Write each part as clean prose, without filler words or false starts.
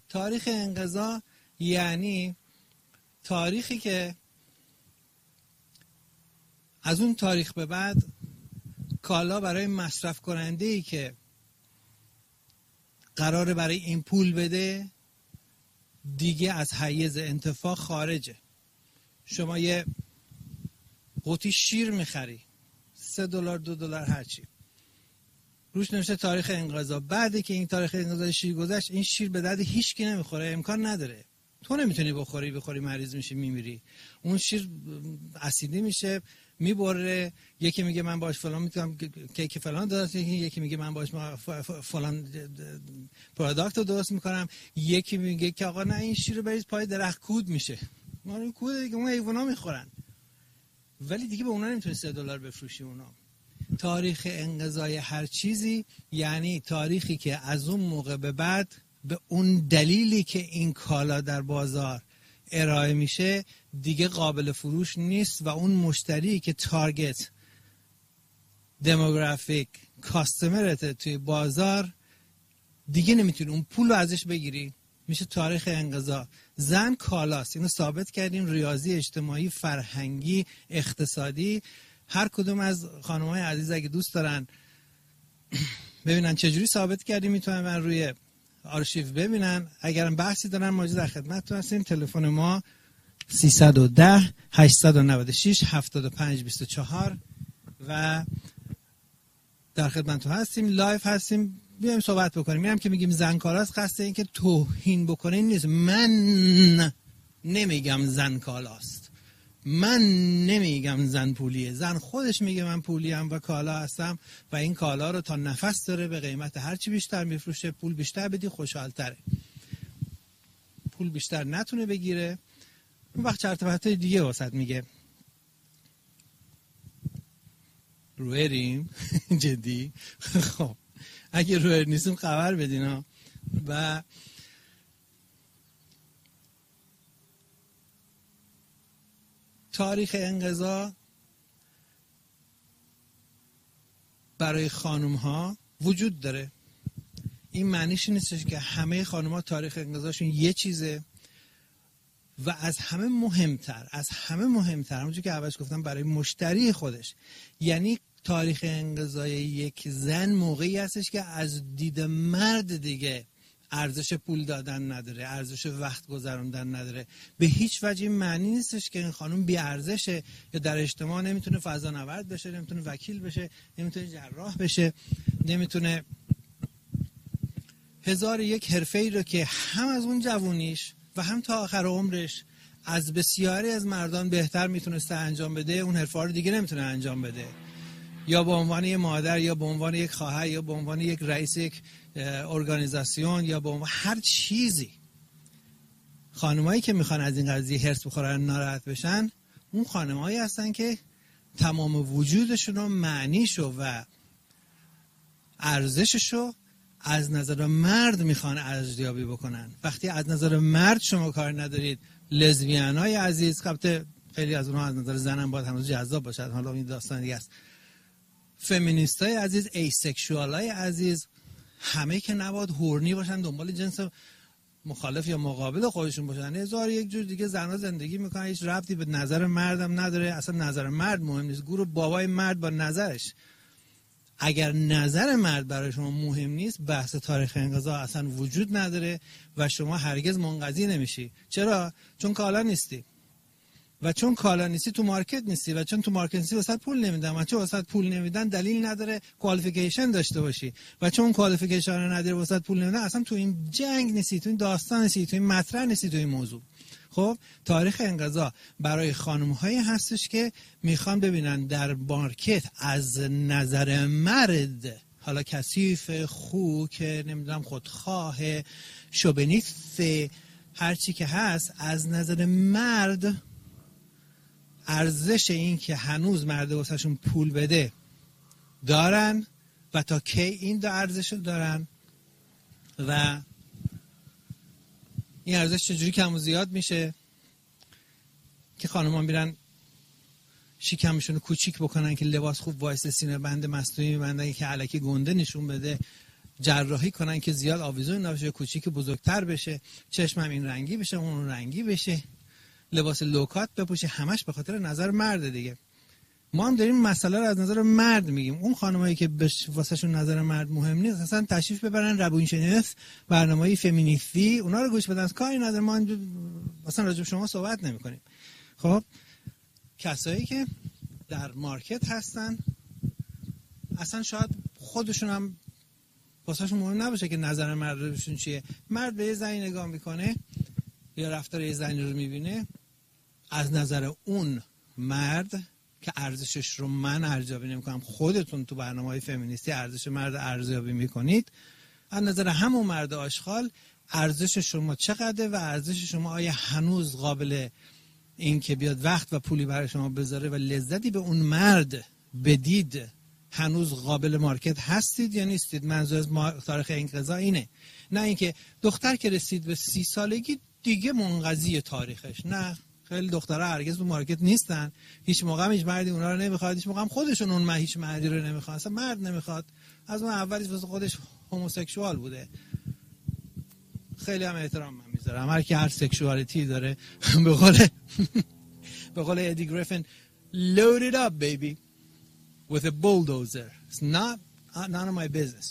تاریخ انقضا یعنی تاریخی که از اون تاریخ به بعد کالا برای مصرف کننده‌ای که قراره برای این پول بده دیگه از حیز انتفاع خارجه. شما یه قوطی شیر میخری $3 $2 هرچی، روش نوشته تاریخ انقضا. بعدی که این تاریخ انقضا شیر گذشت، این شیر به درد هیچ کی نمیخوره، امکان نداره، تو نمیتونی بخوری مریض میشی میمیری. اون شیر اسیدی میشه میبره، یکی میگه من باش فلان میتونم کیک فلان درست، یکی میگه من باش فلان پروداکت رو درست میکنم، یکی میگه که آقا نه این شیر رو بریز پای درخت کود میشه. ما این کود دیگه اون حیونا میخورن، ولی دیگه به اونا نمیتونی $3 بفروشی. اونا تاریخ انقضای هر چیزی یعنی تاریخی که از اون موقع به بعد به اون دلیلی که این کالا در بازار ارائه میشه دیگه قابل فروش نیست و اون مشتری که تارگت دموگرافیک کاستمرت توی بازار دیگه نمیتونی اون پول رو ازش بگیری. میشه تاریخ انقضا. زن کالاست، اینو ثابت کردیم، ریاضی، اجتماعی، فرهنگی، اقتصادی. هر کدوم از خانم‌های عزیز اگه دوست دارن ببینن چجوری ثابت کردیم میتونن من روی آرشیو ببینن. اگرم بحثی دارن ما در خدمتتون هستیم. تلفن ما 310 896 7524 و در خدمتتون هستیم. لایف هستیم، بیایم صحبت بکنیم. میرم که میگیم زن کالاست، قصد این که توهین بکنه نیست. من نمیگم زن کالاست، من نمیگم زن پولیه. زن خودش میگه من پولیم و کالا هستم و این کالا رو تا نفس داره به قیمت هرچی بیشتر میفروشه. پول بیشتر بدی خوشحالتره، پول بیشتر نتونه بگیره اون وقت چرت و پرتای دیگه واسط میگه. رویریم جدی. خب اگه رویر نیستیم خبر بدین ها. و تاریخ انقضا برای خانم ها وجود داره. این معنیش نیستش که همه خانم ها تاریخ انقضاشون یه چیزه و از همه مهمتر همونجور که اولش گفتم برای مشتری خودش، یعنی تاریخ انقضای یک زن موقعی هستش که از دید مرد دیگه ارزش پول دادن نداره، ارزش وقت گذروندن نداره. به هیچ وجه این معنی نیستش که این خانم بی ارزشه یا در اجتماع نمیتونه فضانورد بشه، نمیتونه وکیل بشه، نمیتونه جراح بشه، نمیتونه 1001 حرفه‌ای رو که هم از اون جوونیش و هم تا آخر عمرش از بسیاری از مردان بهتر میتونسته انجام بده، اون حرفا رو دیگه نمیتونه انجام بده. یا به عنوان یک مادر، یا به عنوان یک خواهر، یا به عنوان یک رئیس یک ارگانیزاسیون، یا به عنوان هر چیزی. خانمایی که میخوان از این قضیه هرس بخورن، ناراحت بشن، اون خانمایی هستن که تمام وجودشون رو، معنیشو و ارزششو از نظر مرد میخوان ارزیابی بکنن. وقتی از نظر مرد شما کار ندارید، لزبیانای عزیز، البته خیلی از اونها از نظر زنم باید هنوز جذاب باشد، حالا این داستان دیگه است، فمینیستای عزیز، ایسکشوالای عزیز، همه که نباید هورنی باشن، دنبال جنس مخالف یا مقابل خودشون باشن. هزار یک جور دیگه زنها زندگی میکنن، هیچ ربطی به نظر مردم نداره. اصلا نظر مرد مهم نیست، گورو بابای مرد با نظرش. اگر نظر مرد برای شما مهم نیست، بحث تاریخ انقضا اصلا وجود نداره و شما هرگز منقضی نمیشی. چرا؟ چون کالا نیستی، و چون کالا نیستی تو مارکت نیستی، و چون تو مارکت نیستی واسط پول نمیدن، و چون واسط پول نمیدن دلیل نداره کوالیفیکیشن داشته باشی، و چون کوالیفیکیشن رو نداره واسط پول نمیدن، اصلا تو این جنگ نیستی، تو این داستان نیستی، تو این مطرح نیستی، تو این موضوع. خب تاریخ انقضا برای خانم‌هایی هستش که میخوان ببینن در مارکت از نظر مرد، حالا کثیف، خوک، نمیدونم خودخواه، شوبنیست، هر چی که هست، از نظر مرد ارزش این که هنوز مرد واسهشون پول بده دارن و تا کی این دو ارزش دارن و این ارزش چجوری کم و زیاد میشه که خانوما میرن شکمشون رو کوچیک بکنن که لباس خوب وایسه، سینه بند مصنوعی میبندن که الکی گنده نشون بده، جراحی کنن که زیاد آویزون نباشه، کوچیک بزرگتر بشه، چشمم این رنگی بشه اون رنگی بشه، لباس لوکات بپوشه، همش به خاطر نظر مرد دیگه. ما هم داریم مسئله رو از نظر مرد میگیم. اون خانمایی که واسهشون نظر مرد مهم نیست اصلا تشریف ببرن روانشناس، برنامه‌های فمینیستی اونا رو گوش بدن، کاری نداره، ما اصلا راجع به شما صحبت نمی‌کنیم. خب کسایی که در مارکت هستن اصلا شاید خودشون هم واسهشون مهم نباشه که نظر مردشون چیه. مرد به یه زنی نگاه میکنه یا رفتار یه زنی رو میبینه، از نظر اون مرد که ارزشش رو من ارزیابی نمیکنم، خودتون تو برنامه‌های فمینیستی ارزش مرد ارزیابی میکنید، از نظر همون مرد آشغال ارزش شما چقدره و ارزش شما آیا هنوز قابل این که بیاد وقت و پولی برای شما بذاره و لذتی به اون مرد بدید هنوز قابل مارکت هستید یا نیستید. منظور از تاریخ انقضا اینه، نه اینکه دختر که رسید به 30 سالگی دیگه منقضی تاریخش. نه، خیلی دخترها هرگز تو مارکت نیستن، هیچ موقع هم هیچ مردی اونا رو نمیخواد، هیچ موقع هم خودشون اون هیچ مردی رو نمیخواد، اصلا مرد نمیخواد، از اون اولیش واسه خودش هوموسکسوال بوده. خیلی هم احترام من میذارم هر کی هر سکشوالیتی داره. به قول ادی گریفین load it up baby with a bulldozer, it's none of my business.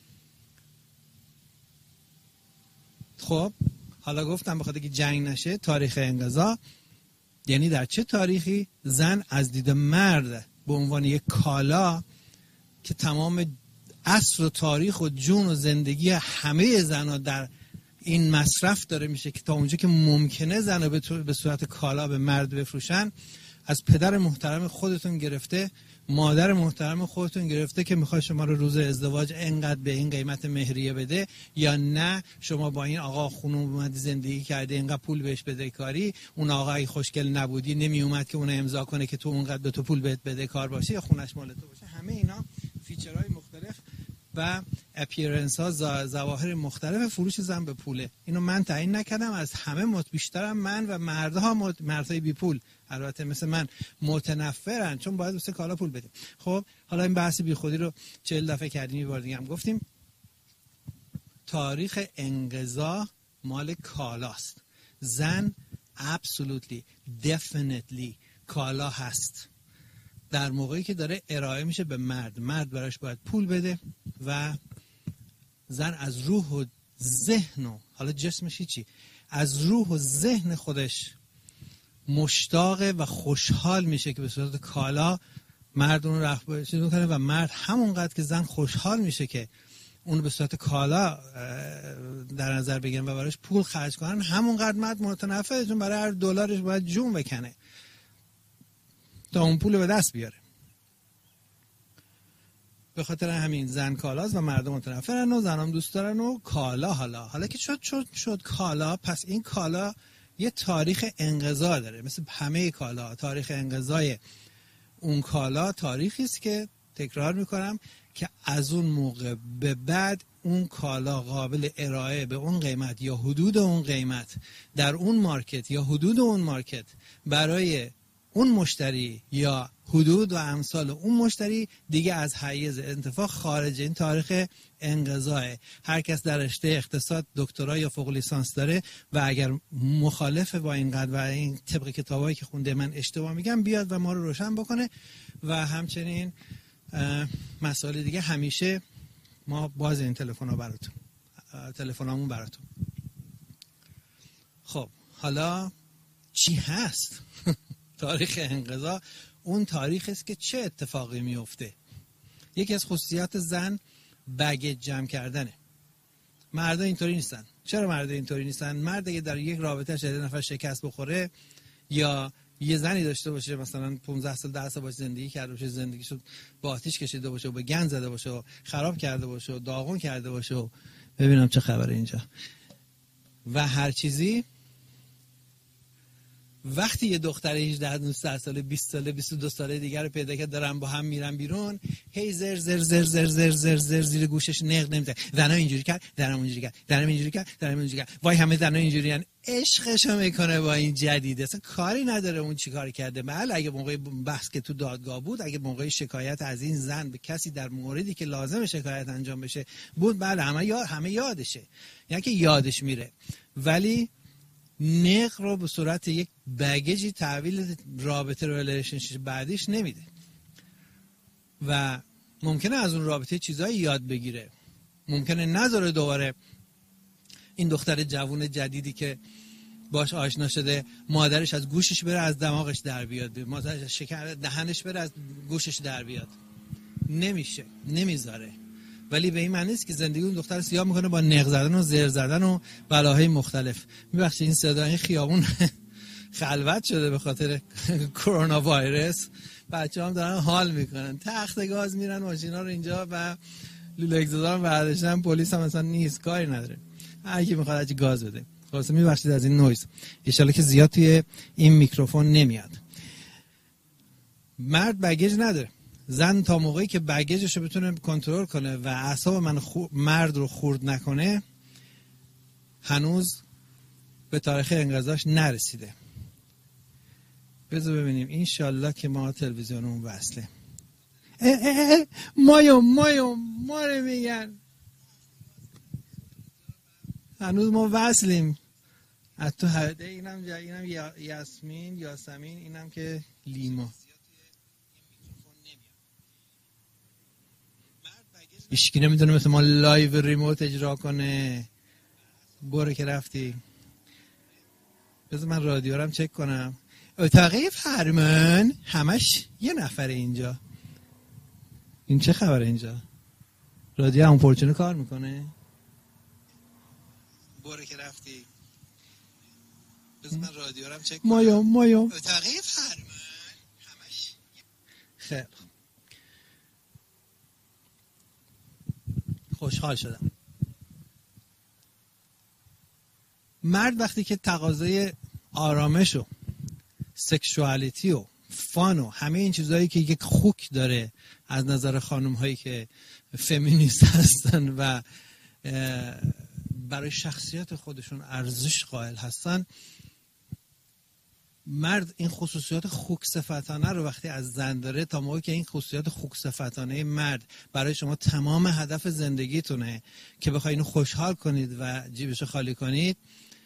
خب حالا گفتم بخاطر که جنگ نشه، تاریخ انقضا یعنی در چه تاریخی زن از دید مرد به عنوان یک کالا که تمام عصر و تاریخ و جون و زندگی همه زنها در این مصرف داره میشه که تا اونجا که ممکنه زنها به صورت کالا به مرد بفروشن، از پدر محترم خودتون گرفته، مادر محترم خودتون گرفته که میخواد شما رو روز ازدواج انقدر به این قیمت مهریه بده، یا نه شما با این آقا خانم اومدی زندگی کرده اینقدر پول بهش بده کاری، اون آقای خوشگل نبودی نمی اومد که اون امضا کنه که تو اونقدر به تو پول بهت بده کار باشه یا خونش مال تو باشه. همه اینا فیچرهای مختلف و اپیرنس ها، ظواهر مختلف فروش زن به پوله. اینو من تعیین نکردم، از همه بیشترم من و مردها مردهای بی پول البته مثل من متنفرن، چون باید واسه کالا پول بدیم. خب حالا این بحث بی خودی رو 40 دفعه کردیم، یه بار دیگه هم گفتیم. تاریخ انقضا مال کالاست. زن absolutely definitely کالا هست در موقعی که داره ارائه میشه به مرد. مرد براش باید پول بده و زن از روح و ذهن و حالا جسمش چی، از روح و ذهن خودش مشتاق و خوشحال میشه که به صورت کالا مرد اون رو رفت میکنه و مرد همونقدر که زن خوشحال میشه که اون به صورت کالا در نظر بگیرن و براش پول خرج کنن، همونقدر مرد متنفره، چون برای هر دلارش باید جون بکنه تا اون پول به دست بیاره. به خاطر همین زن کالاست و مردم متنفرن و زنام دوست دارن و کالا. حالا که شد کالا، پس این کالا یه تاریخ انقضا داره. مثل همه کالا، تاریخ انقضای اون کالا تاریخی است که تکرار میکنم که از اون موقع به بعد اون کالا قابل ارائه به اون قیمت یا حدود اون قیمت در اون مارکت یا حدود اون مارکت برای اون مشتری یا حدود و امثال اون مشتری دیگه از حیز انتفاع خارج. این تاریخ انقضاه. هر کس در رشته اقتصاد دکترا یا فوق لیسانس داره و اگر مخالف با این قضیه و این طبق کتابایی که خونده من اشتباه میگم بیاد و ما رو روشن بکنه. و همچنین مسائل دیگه همیشه ما باز این تلفنامون براتون. خب حالا چی هست؟ تاریخ انقضا اون تاریخ است که چه اتفاقی میفته. یکی از خصوصیات زن بگیج جمع کردنه. مردا اینطوری نیستن. چرا مردا اینطوری نیستن؟ مرد اگه در یک رابطه شده نفر شکست بخوره یا یه زنی داشته باشه مثلا 15 سال 10 سال باشه زندگی کرده باشه، زندگیشو با آتیش کشیده باشه و به گند زده باشه و خراب کرده باشه و داغون کرده باشه و ببینم چه خبره اینجا و هر چیزی، وقتی یه دختر 18 19 ساله 20 ساله 22 ساله دیگر رو پیدا کرد دارن با هم میرن بیرون، هی زر زر زر زر زر زر زر زیر گوشش نق نمیزنه، زنا اینجوری کرد، زنا اونجوری کرد، زنا اینجوری کرد، زنا اینجوری کرد، وای همه زنا اینجوریان، عشقشو میکنه با این جدید، اصلا کاری نداره اون چی کار کرده. بله اگه موقع بحث که تو دادگاه بود، اگه موقع شکایت از این زن به کسی در موردی که لازم شکایت انجام بشه بود، بله همه یادشه، یعنی که یادش میره، ولی نق رو به صورت یک بگیجی تحویل رابطه رو ریلیشنشیپ بعدیش نمیده و ممکنه از اون رابطه چیزایی یاد بگیره، ممکنه نذاره دوباره این دختر جوون جدیدی که باش آشنا شده مادرش از گوشش بره از دماغش در بیاد، مادرش شکر دهنش بره از گوشش در بیاد، نمیشه، نمیذاره. ولی به این معنی نیست که زندگی اون دختر سیاه میکنه با نق زدن و زر زدن و بلاهای مختلف. میبخشید این صدا، این خیابون خلوت شده به خاطر کرونا ویروس، بچه‌ها هم دارن حال میکنن، تخت گاز میرن ماشینا رو اینجا و لوله اگزوزا رو برداشتن، پلیس هم مثلا نیست، کاری نداره، هر کی میخواد هرچی گاز بده. خلاص میبخشید از این نویز، ان شاءالله که زیاد توی این میکروفون نمیاد. مرد بگیج نداره، زن تا موقعی که بگیجش رو بتونه کنترل کنه و اعصاب مرد رو خورد نکنه هنوز به تاریخ انقضاش نرسیده. بذار ببینیم انشالله که ما تلویزیونمون وصله. ما رو میگن هنوز ما وصلیم. از تو هده اینم یاسمین اینم که لیما. هیچکی نمیتونه مثل ما لایو ریموت اجرا کنه. برو که رفتی. بذار من رادیو رو هم چک کنم. اتاقه فرمان همش یه نفر اینجا. این چه خبره اینجا؟ رادیو همون پرچونه کار میکنه؟ برو که رفتی. بذار من رادیو رو هم چک کنم. مایام اتاقه فرمان همش. خیلی خوشحال شدم. مرد وقتی که تقاضای آرامش و سکشوالیتی و فان و همه این چیزهایی که یک خوک داره از نظر خانم هایی که فمینیست هستن و برای شخصیت خودشون ارزش قائل هستن، مرد این خصوصیات خوک صفتانه رو وقتی از زن داره، تا موقعی که این خصوصیات خوک صفتانه مرد برای شما تمام هدف زندگیتونه که بخواید اینو خوشحال کنید و جیبشو خالی کنید،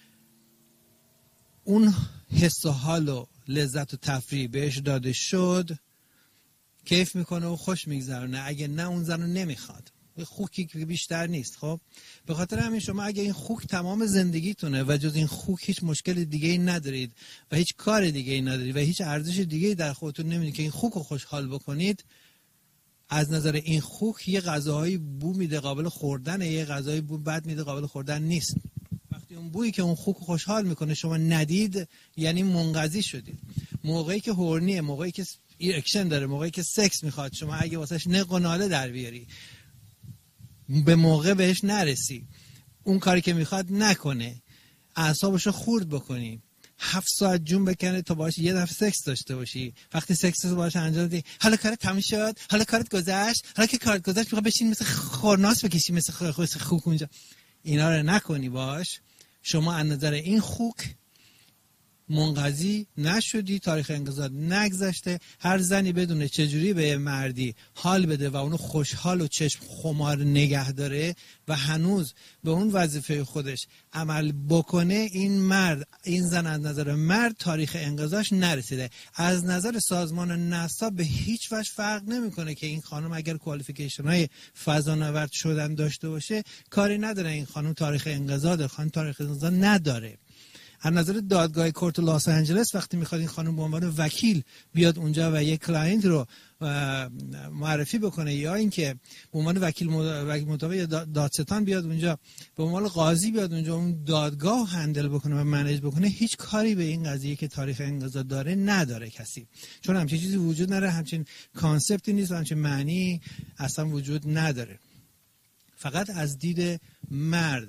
اون حس و حال و لذت و تفریح بهش داده شد، کیف میکنه و خوش میگذرونه. اگه نه اون زن رو نمیخواد. خوکی که بیشتر نیست. خب به خاطر همین شما اگه این خوک تمام زندگیتونه و جز این خوک هیچ مشکل دیگه ای ندارید و هیچ کار دیگه ای ندارید و هیچ ارزش دیگه ای در خودتون نمیدید که این خوک رو خوشحال بکنید، از نظر این خوک یه غذاهایی بو میده قابل خوردن، یه غذایی بو بد میده قابل خوردن نیست. وقتی اون بویی که اون خوک خوشحال میکنه شما ندید، یعنی منقضی شدید. موقعی که هورنیه، موقعی که ایرکشن داره، موقعی که سکس میخواد، شما اگه واسش نق و ناله در بیاری، به موقع بهش نرسی، اون کاری که میخواد نکنه، اعصابشو خورد بکنی، 7 ساعت جون بکنه تا باش یه دفعه سکس داشته باشی، وقتی سکس رو باش انجام بدی، حالا کارت تموم شد، حالا کارت گذشت، حالا که کارت گذشت میخواد بشین مثل خورناس بکشی، مثل خوک اونجا، اینا رو نکنی باش. شما از نظر این خوک منقضی نشدی، تاریخ انقضا نگذشته. هر زنی بدونه چجوری به مردی حال بده و اونو خوشحال و چشم خمار نگه داره و هنوز به اون وظیفه خودش عمل بکنه، این مرد، این زن از نظر مرد تاریخ انقضاش نرسیده. از نظر سازمان ناسا به هیچ وجه فرق نمیکنه که این خانم اگر کوالیفیکیشن های فضانورد شدن داشته باشه، کاری نداره این خانم تاریخ انقضا داره، خانم تاریخ انقضا نداره. از نظر دادگاه کورت لس آنجلس وقتی میخواد این خانم به عنوان وکیل بیاد اونجا و یک کلاینت رو معرفی بکنه، یا اینکه به عنوان وکیل مطابق دادستان بیاد اونجا، به عنوان قاضی بیاد اونجا اون دادگاه هندل بکنه و منیج بکنه، هیچ کاری به این قضیه که تاریخ انقضا داره نداره کسی، چون همچین چیزی وجود نداره، همچین کانسپتی نیست و همچین معنی اصلا وجود نداره. فقط از دید مرده.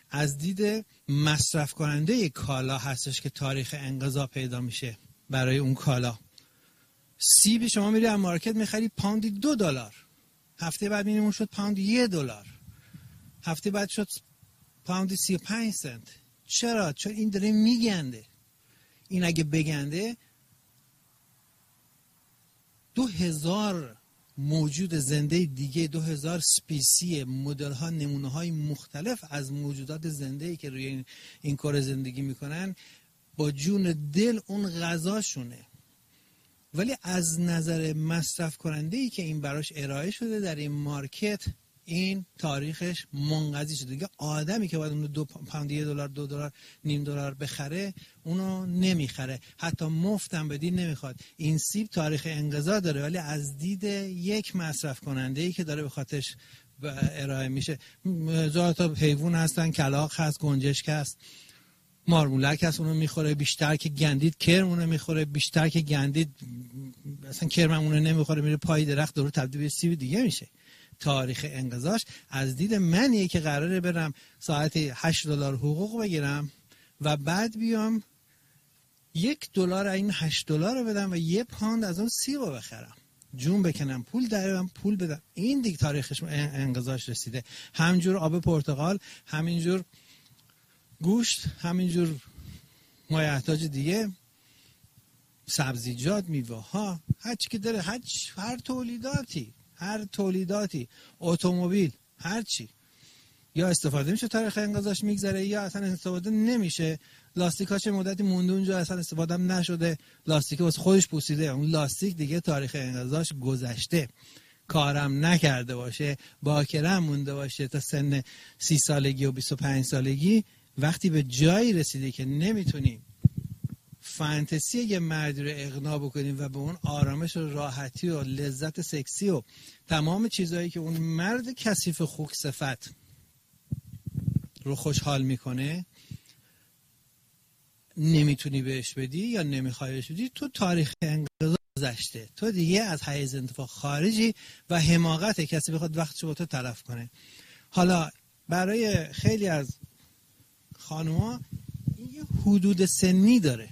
از دید مصرف کننده کالا هستش که تاریخ انقضا پیدا میشه برای اون کالا. سیب شما میری از مارکت میخری پوندی $2، هفته بعد میبینی اون شد پوندی $1، هفته بعد شد پوندی 35 سنت. چرا؟ چون این داره میگنده. این اگه بگنده 2000 موجود زنده دیگه، 2000 سپیسی، مدل ها، نمونه های مختلف از موجودات زنده‌ای که روی این کره زندگی میکنن با جون دل اون غذاشونه. ولی از نظر مصرف کننده‌ای که این براش ارائه شده در این مارکت، این تاریخش منقضی شده. دیگه آدمی که باید اون 2 پوند $1 $2 نیم دلار بخره اونو نمیخره، حتی مفتم بدی نمیخواد. این سیب تاریخ انقضا داره، ولی از دید یک مصرف کننده‌ای که داره به خاطرش ارائه میشه. هزار تا حیوان هستن، کلاغ هست، گنجشک هست، مارمولک هست، اونو میخوره. بیشتر که گندید کرم اونو میخوره، بیشتر که گندید اصلا کرم اونو نمیخوره، میره پای درخت دور تبدیل به سیب دیگه میشه. تاریخ انقضاش از دید منیه که قراره برم ساعتی $8 حقوق بگیرم و بعد بیام $1 این $8 رو بدم و 1 پوند از اون سیب رو بخرم، جون بکنم، پول درم، پول بدم. این دیگه تاریخش انقضاش رسیده. همینجور آب پرتقال، همینجور گوشت، همینجور مایحتاج دیگه، سبزیجات، میوه ها، هر چی که داره، هر تولیداتی، اتومبیل، هر چی یا استفاده میشه تاریخ انقضاش میگذره یا اصلا استفاده نمیشه. لاستیک‌ها چه مدتی مونده اونجا اصلا استفاده هم نشده، لاستیک واسه خودش پوسیده، اون لاستیک دیگه تاریخ انقضاش گذشته. کارم نکرده باشه، باکره مونده باشه تا سن 30 سالگی و 25 سالگی، وقتی به جایی رسیدی که نمیتونی فانتزی یه مردی رو اقناع بکنیم و به اون آرامش و راحتی و لذت سکسی و تمام چیزهایی که اون مرد کثیف خوک صفت رو خوشحال میکنه نمیتونی بهش بدی یا نمیخوای بهش بدی، تو تاریخ انقضا گذشته. تو دیگه از حیز انتفاع خارجی و حماقت کسی بخواد وقتشو با تو تلف کنه. حالا برای خیلی از خانوما این یه حدود سنی داره.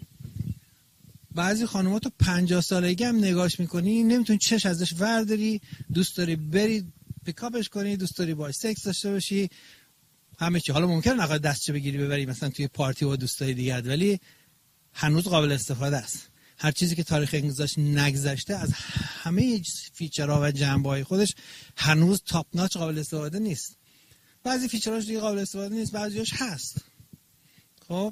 بعضی خانوما تو 50 سالگی هم نگاش میکنی نمیتونی چش ازش ورداری، دوست داری بری پیکاپش کنی، دوست داری باش سکس داشته باشی، همه چی. حالا ممکنه نقد دستشو بگیری ببری مثلا توی پارتی با دوستای دیگه، ولی هنوز قابل استفاده است. هر چیزی که تاریخ انقضاش نگذشته از همه فیچرها و جنبه‌های خودش هنوز تاپ ناچ قابل استفاده نیست. بعضی فیچرهاش دیگه قابل استفاده نیست، بعضیاش هست. خب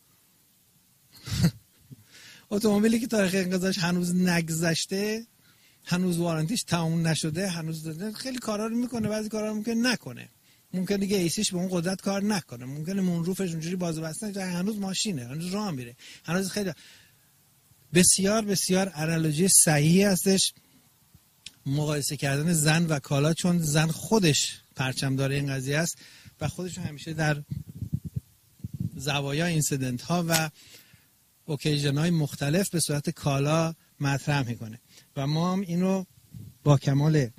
اتومبیلی که تاریخ انقضاش هنوز نگذشته، هنوز وارنتیش تموم نشده، هنوز خیلی کارا رو میکنه، بعضی کارا رو ممکن نکنه، ممکن دیگه ایسیش به اون قدرت کار نکنه، ممکنه مونروفش اونجوری باز و بسته، هنوز ماشینه، هنوز راه میره، هنوز خیلی بسیار بسیار انالوژی صحیحی هستش مقایسه کردن زن و کالا، چون زن خودش پرچمدار این قضیه است و خودش همیشه در زوایا اینسیدنت ها و اوکیژن های مختلف به صورت کالا مطرح میکنه و ما هم اینو با کمال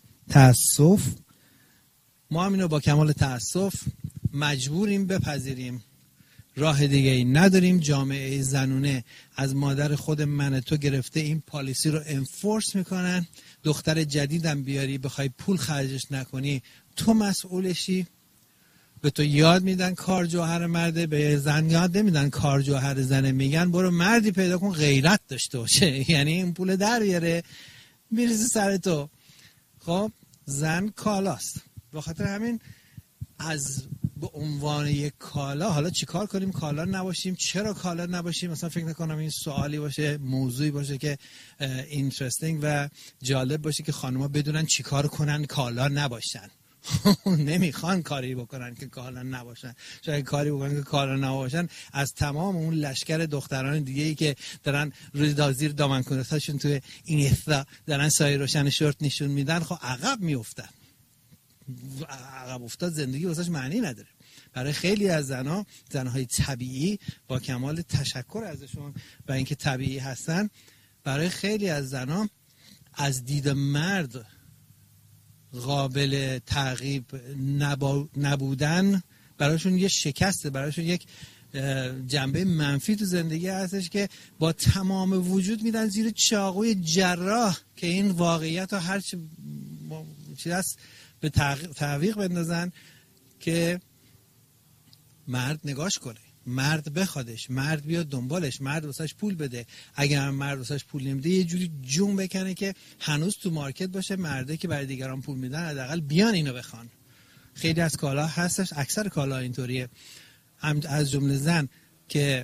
تأسف مجبوریم بپذیریم. راه دیگه ای نداریم. جامعه زنونه از مادر خود من تو گرفته این پالیسی رو انفورس میکنن. دختر جدیدم بیاری بخوای پول خرجش نکنی تو مسئولشی. به تو یاد میدن کار جوهر مرده، به زن یاد نمیدن کار جوهر زنه، میگن برو مردی پیدا کن غیرت داشته باشه، یعنی این پول در بیاره میریزی سر تو. خب زن کالاست، به خاطر همین از به عنوان یک کالا، حالا چیکار کنیم کالا نباشیم؟ چرا کالا نباشیم؟ مثلا فکر نکنم این سوالی باشه، موضوعی باشه که اینترستینگ و جالب باشه که خانم‌ها بدونن چیکار کنن کالا نباشن. نمیخوان کاری بکنن که کالا نباشن. شاید کاری بکنن که کالا نباشن از تمام اون لشکر دختران دیگه‌ای که دارن روی زیر دامن‌کنتاشون توی این اثا دارن سایه روشن شورت نشون میدن، خب عقب میافتن. عقب افتاد زندگی واسش معنی نداره. برای خیلی از زنهای طبیعی، با کمال تشکر ازشون و اینکه طبیعی هستن، برای خیلی از زنها از دید مرد قابل تعقیب نبودن براشون یه شکسته، براشون یک جنبه منفی تو زندگی هستش که با تمام وجود میدن زیر چاقوی جراح که این واقعیت رو هر چی هست به تعویق بندازن که مرد نگاش کنه، مرد بخوادش، مرد بیاد دنبالش، مرد واسش پول بده. اگر مرد واسش پول نمیده یه جوری جون بکنه که هنوز تو مارکت باشه، مرده که برای دیگران پول میدن حداقل بیان اینو بخوان. خیلی از کالا هستش، اکثر کالا اینطوریه، از جمله زن که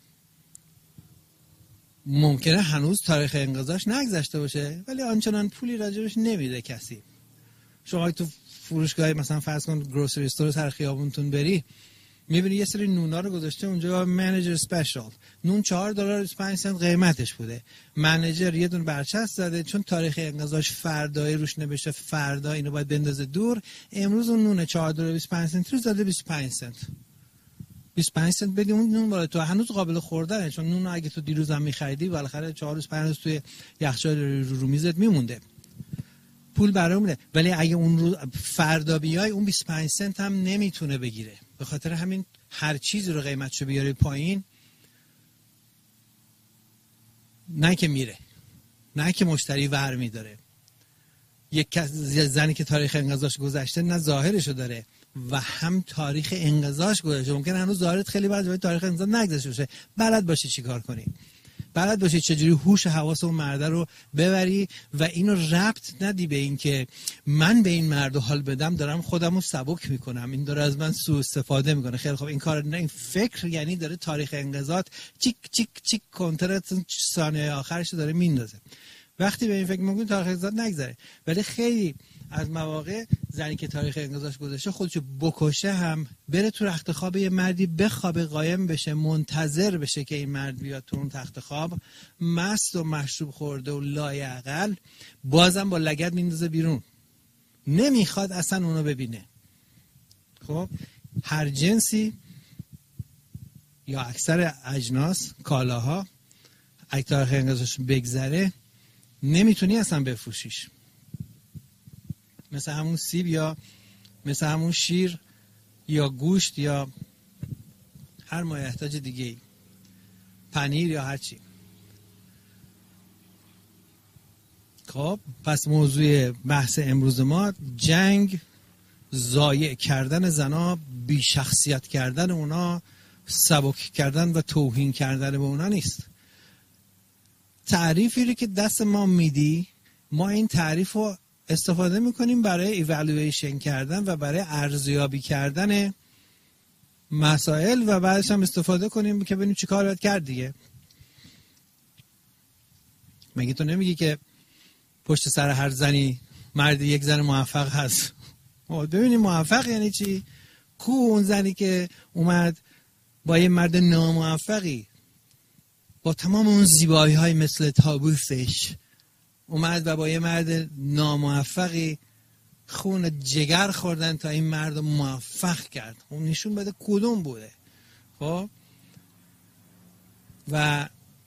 ممکنه هنوز تاریخ انقضاش نگذشته باشه ولی آنچنان پولی راجبش نمیده کسی. شما تو فروشگاه مثلا فرض کن گروسری استور سر خیابونتون بری، میبینی یه سری نونا رو گذاشته اونجا، منیجر اسپیشال، نون $4.25 قیمتش بوده، منیجر یه دونه برچسب زده چون تاریخ انقضاش فردای روش نوشته، فردا اینو باید بندازه دور، امروز اون نون $4.25 رو زده 25 سنت. 25 سنت بدی اون نون بالا تو هنوز قابل خوردنه، چون نون اگه تو دیروز هم می‌خریدی بالاخره 4 روز 5 روز توی یخچال رو میزت میمونده، پول برامونه. ولی اگه اون روز فردا بیای اون 25 سنت هم نمیتونه بگیره. به خاطر همین هر چیزی رو قیمتشو بیاری پایین، نه که میره، نه که مشتری ور میداره. یک زنی که تاریخ انقضاش گذشته نه ظاهرشو داره و هم تاریخ انقضاش گذشته، ممکن هنوز ظاهرت خیلی بعد تاریخ انقضا نگذشته باشه. بلد باشی چیکار کنی، بلد باشی چجوری هوش حواس اون مرده رو ببری و اینو ربط ندی به این که من به این مرد حال بدم دارم خودم رو سبک میکنم، این داره از من سوء استفاده میکنه. خیلی خب این کار نه، این فکر یعنی داره تاریخ انقضات چیک چیک چیک کنترت ثانیه آخرش داره میندازه. وقتی به این فکر میکنی تاریخ انقضات نگذره. ولی خیلی از مواقع زنی که تاریخ انقضاش گذشته خودشو بکشه هم بره تو رخت خواب یه مردی بخوابه، قایم بشه، منتظر بشه که این مرد بیاد تو اون تخت خواب، مست و مشروب خورده و لایعقل، بازم با لگد میندازه بیرون، نمیخواد اصلا اونو ببینه. خب هر جنسی یا اکثر اجناس کالاها اگه تاریخ انقضاش بگذره نمیتونی اصلا بفروشیش، مثل همون سیب یا مثل همون شیر یا گوشت یا هر مایحتاج دیگه ای، پنیر یا هر چی. خب پس موضوع بحث امروز ما جنگ، ضایع کردن زنا، بی شخصیت کردن اونا، سبک کردن و توهین کردن به اونا نیست. تعریفی رو که دست ما میدی، ما این تعریف رو استفاده میکنیم برای ایوالویشن کردن و برای ارزیابی کردن مسائل و بعدش هم استفاده کنیم که ببینیم چی کار باید کرد دیگه. مگه تو نمیگی که پشت سر هر زنی مردی یک زن موفق هست؟ ببینیم موفق یعنی چی؟ کو اون زنی که اومد با یه مرد ناموفقی با تمام اون زیبایی های مثل تابوسش اومد و با یه مرد ناموفقی خون جگر خوردن تا این مرد موفق کرد. اون نشون بده کدوم بوده. خب و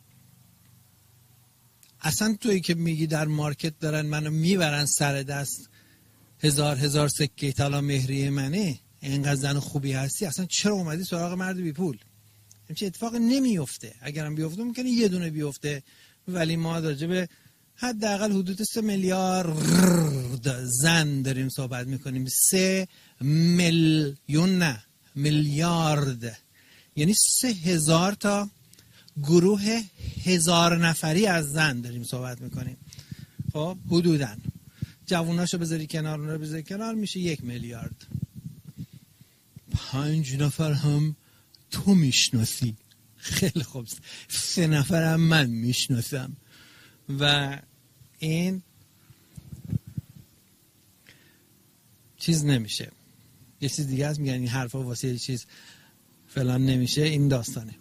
اصلا تویی که میگی در مارکت دارن منو میبرن سر دست، هزار سکه طلا مهریه منه، اینقدر زن خوبی هستی، اصلا چرا اومدی سراغ مرد بی پول؟ همچین اتفاق نمیفته. اگرم بیفته ممکنه یه دونه بیفته، ولی ما راجع به حداقل حدود 3 میلیارد زن داریم صحبت میکنیم. 3 میلیون نه، میلیارد، یعنی 3000 تا گروه 1000 نفری از زن داریم صحبت میکنیم. خب حدوداً جووناشو بذاری کنار، اون رو بذاری کنار، میشه 1 میلیارد. 5 نفر هم تو میشناسی، خیلی خوب، 3 نفر هم من میشناسم. و این چیز نمیشه. یه چیز دیگه هست میگن این حرفا واسه یه چیز فلان نمیشه، این داستانه.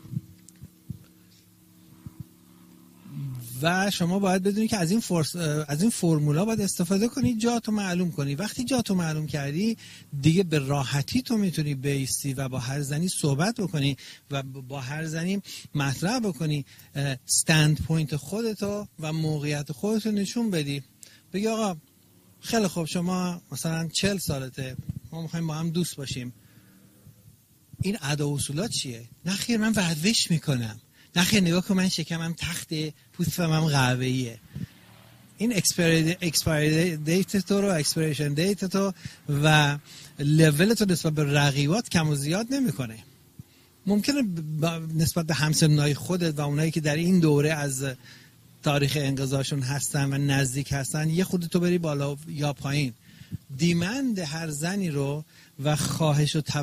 و شما باید بدونی که از این فرمولا باید استفاده کنی، جاتو معلوم کنی. وقتی جاتو معلوم کردی دیگه به راحتی تو میتونی بیستی و با هر زنی صحبت بکنی و با هر زنی مطرح بکنی، استند پوینت خودتو و موقعیت خودتو نشون بدی. بگی آقا خیلی خوب، شما مثلا 40 سالته، ما میخوایم با هم دوست باشیم، این ادا و اصولات چیه؟ نه خیر من ورزش میکنم، نه خیر نگاه کن من شکمم تخته، پوستم قهوه‌ایه. این اکسپایری دیت تو رو، اکسپایریشن دیت تو و لول تو نسبت به رقیبات کم و زیاد نمیکنه. ممکنه نسبت به همسنای خودت و اونایی که در این دوره از تاریخ انقضاشون هستن و نزدیک هستن یه خود تو بری بالا یا پایین. دیمند هر زنی رو و خواهش و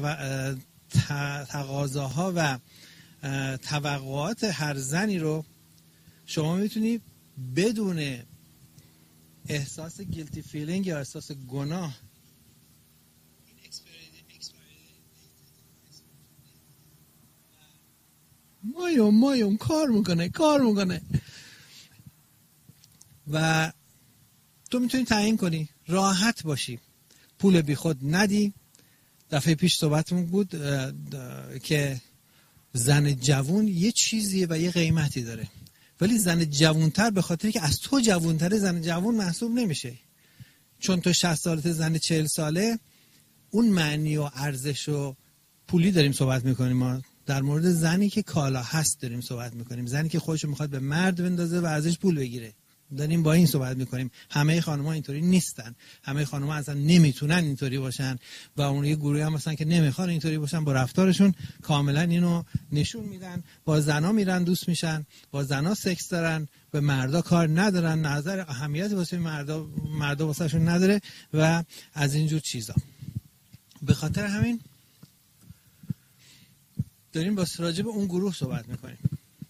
تقاضاها و توقعات هر زنی رو شما میتونی بدون احساس گیلتی فیلینگ یا احساس گناه مایم کار میکنه و تو میتونی تعیین کنی راحت باشی، پول بی خود ندی. دفعه پیش صحبتمون بود که زن جوون یه چیزیه و یه قیمتی داره، ولی زن جوونتر به خاطری که از تو جوونتره زن جوون محسوب نمیشه. چون تو 60 سالته زن 40 ساله، اون معنی و ارزش و پولی داریم صحبت میکنیم. ما در مورد زنی که کالا هست داریم صحبت میکنیم، زنی که خودشو میخواد به مرد بندازه و ازش پول بگیره. داریم با این صحبت میکنیم. همه خانم‌ها اینطوری نیستن، همه خانم‌ها اصلا نمیتونن اینطوری باشن و اون یه گروهی هم مثلا که نمیخوان اینطوری باشن، با رفتارشون کاملا اینو نشون میدن. با زنا میرن دوست میشن، با زنا سکس دارن، به مردا کار ندارن، نظر اهمیت واسه مردا واسهشون نداره و از اینجور چیزا. به خاطر همین داریم با راجع به اون گروه صحبت میکنیم.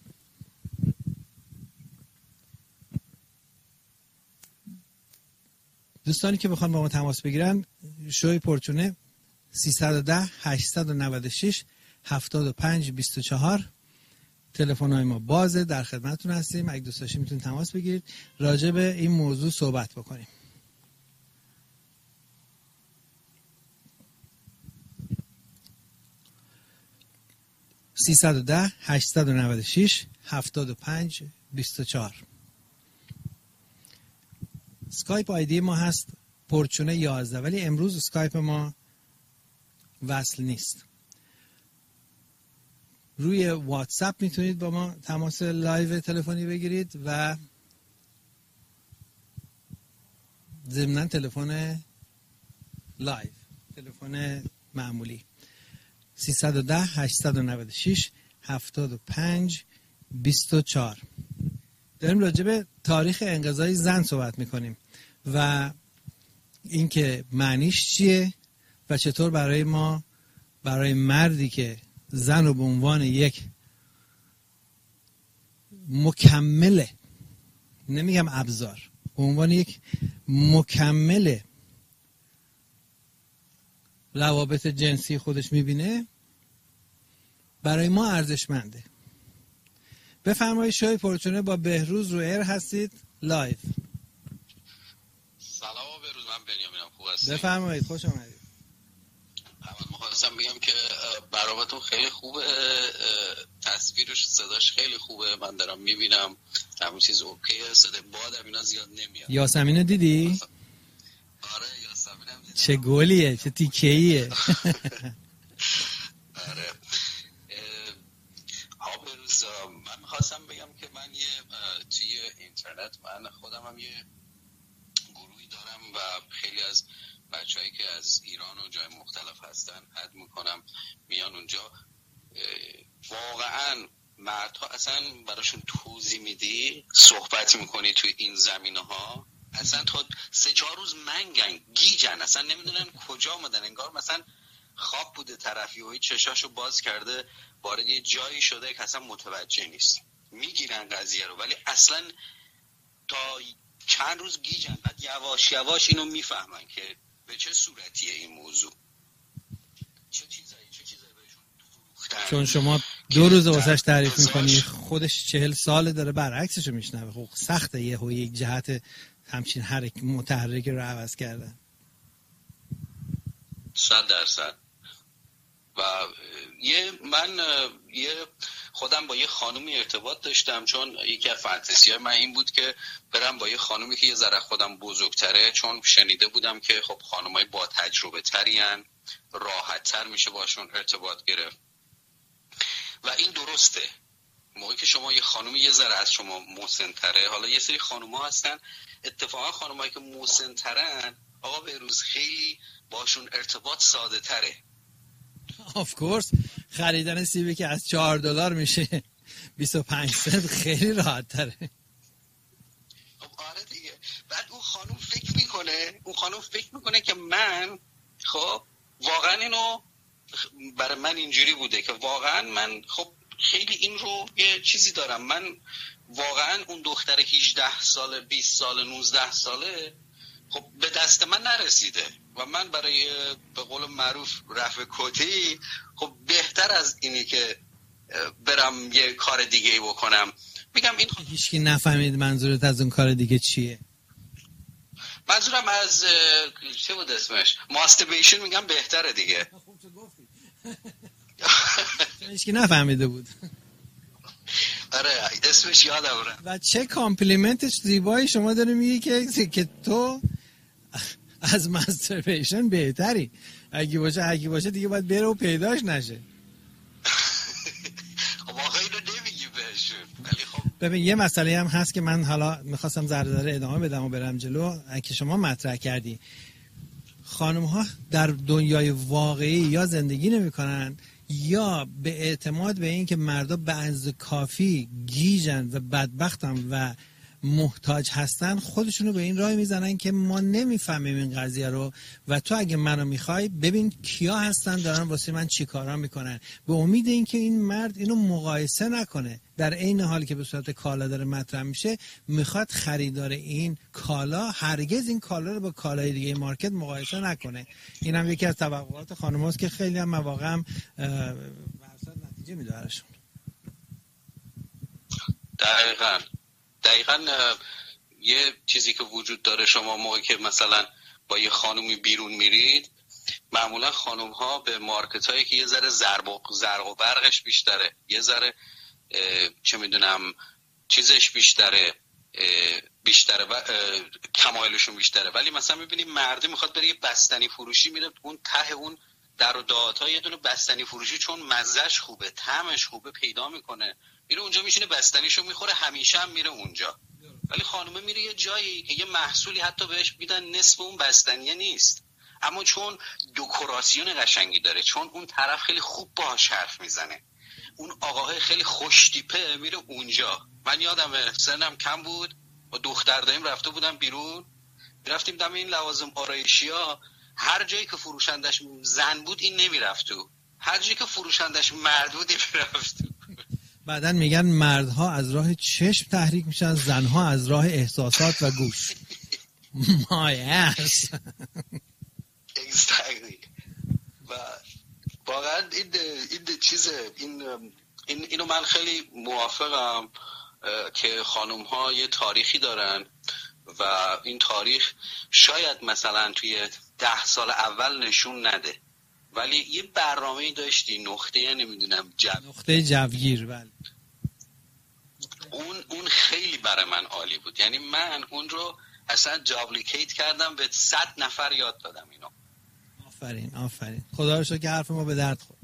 دوستانی که بخوان با ما تماس بگیرن، شوی پورچونه 310 896 75 24 تلفن‌های ما بازه، در خدمتتون هستیم. اگه دوست داشتید میتونید تماس بگیرید، راجع به این موضوع صحبت بکنیم. (310 896 75 24). اسکایپ آیدی ما هست پورچونه 11، ولی امروز اسکایپ ما وصل نیست. روی واتساپ میتونید با ما تماس لایو تلفنی بگیرید و ضمناً تلفن لایو، تلفن معمولی 310 896 75 24. داریم راجع به تاریخ انقضای زن صحبت میکنیم و اینکه معنیش چیه و چطور برای ما، برای مردی که زن رو به عنوان یک مکمله، نمیگم ابزار، به عنوان یک مکمل روابط جنسی خودش میبینه، برای ما ارزشمنده. بفرمایید. شوی پورچونه با بهروز رو ایر هستید لایو. سلام بهروز، من بنیامینم. خوب هستید؟ بفرمایید، خوش آمدید. من می‌خواستم بگم که برنامه‌تون خیلی خوبه، تصویرش صداش خیلی خوبه، من دارم میبینم همون چیز اوکیه، صدای بادم اینا زیاد نمیاد. یاسمینو دیدی؟ آره یاسمینم دیدم. چه گلیه، چه تیکه‌ایه. آره. بهروز، من می‌خواستم بگم که من توی اینترنت من خودم هم یه گروهی دارم و خیلی از بچه‌هایی که از ایران و جای مختلف هستن اد میکنم، میان اونجا. واقعا مردها اصلا براشون توضیح میدی، صحبت میکنی توی این زمینه‌ها، اصلا تا 3-4 روز منگن، گیجن، اصلا نمیدونن کجا آمدن. انگار مثلا خواب بوده طرفی و چشاشو باز کرده وارد یه جایی شده که اصلا متوجه نیست. میگیرن قضیه رو ولی اصلا تا چند روز گیجن، بعد یواش یواش اینو میفهمن که به چه صورتیه این موضوع، چه چیزایی بهشون فروختن. چون شما 2 روز واسش تعریف میکنی، خودش 40 ساله داره برعکسشو میشنوه. خب سخته یک جهت همچین متحرک رو عوض کردن. 100%. و من خودم با یه خانومی ارتباط داشتم، چون یکی از فانتزی‌های من این بود که برم با یه خانومی که یه ذره خودم بزرگتره، چون شنیده بودم که خب خانمای با تجربه ترین راحت تر میشه باشون ارتباط گرفت. و این درسته، موقعی که شما یه خانومی یه ذره از شما مسن‌تره، حالا یه سری خانوما هستن اتفاقا خانومایی که مسن‌ترن آقا بهروز خیلی باشون ارتباط ساده تره. آف کورس خریدن سیبی که از $4 میشه 25 سنت خیلی راحت تره. آره دیگه. بعد اون خانوم فکر میکنه که من خب واقعا اینو برای من اینجوری بوده که واقعا من خب خیلی این رو یه چیزی دارم، من واقعا اون دختر 18 ساله 20 ساله 19 ساله خب به دست من نرسیده و من برای به قول معروف رفع کتی خب بهتر از اینی که برم یه کار دیگه ای بکنم. میگم این هیچکی نفهمید منظورت از اون کار دیگه چیه. منظورم از چه بود اسمش، ماستربیشن، میگم بهتره دیگه. خوب تو گفتی. هیچکی نفهمیده بود. آره اسمش یادم رفت. و چه کامپلیمنت زیبایی شما داری میگی که تو از ماستربیشن بهتری. اگه باشه دیگه باید بره و پیداش نشه. واقعا اینو نمیگی بهشون. ولی خب ببین یه مسئله هم هست که من حالا میخواستم ذره ادامه بدم و برم جلو که شما مطرح کردی. خانم ها در دنیای واقعی یا زندگی نمیکنن یا به اعتماد به این که مردا به اندازه کافی گیجن و بدبختن و محتاج هستن خودشونو به این راه میزنن که ما نمیفهمیم این قضیه رو و تو اگه منو میخوای ببین کیا هستن دارن واسه من چی کارا میکنن، به امید این که این مرد اینو مقایسه نکنه، در عین حالی که به صورت کالا داره مطرح میشه میخواد خریدار این کالا هرگز این کالا رو با کالای دیگه مارکت مقایسه نکنه. اینم یکی از توقعات خانم‌هاست که خیلی هم مواقع هم نتیجه میده براشون. دقیقاً یه چیزی که وجود داره، شما موقعی که مثلا با یه خانومی بیرون میرید معمولا خانوم ها به مارکت هایی که یه ذره زرق و برقش بیشتره، یه ذره چه میدونم چیزش بیشتره و کمایلشون بیشتره، ولی مثلا میبینی مرده میخواد بره یه بستنی فروشی میره اون ته اون در و دهات‌ها یه دونه بستنی فروشی چون مزهش خوبه طعمش خوبه پیدا میکنه، میره اونجا میشینه بستنیشو میخوره، همیشه هم میره اونجا. ولی خانومه میره یه جایی که یه محصولی حتی بهش میدن نصف اون بستنیه نیست، اما چون دکوراسیون قشنگی داره، چون اون طرف خیلی خوب باهاش حرف میزنه، اون آقاهای خیلی خوشتیپه، میره اونجا. من یادمه سنم کم بود با دختر داییم رفته بودم بیرون، رفتیم دم این لوازم آرایشی‌ها، هر جایی که فروشندش زن بود این نمیرفت تو، هر جایی که فروشندش مرد بود این میرفت تو. بعدن میگن مردها از راه چشم تحریک میشن، زنها از راه احساسات و گوش. مایس. Exactly. و واقعا این چیزه، اینو من خیلی موافقم که خانم ها یه تاریخی دارن و این تاریخ شاید مثلا توی 10 سال اول نشون نده، ولی یه برنامه‌ای داشتی، نقطه نمیدونم نقطه جوگیر. بله اون خیلی برای من عالی بود، یعنی من اون رو اصلا جابلیکیت کردم، به 100 نفر یاد دادم اینو. آفرین خدا رو شکر که حرف ما به درد خورد.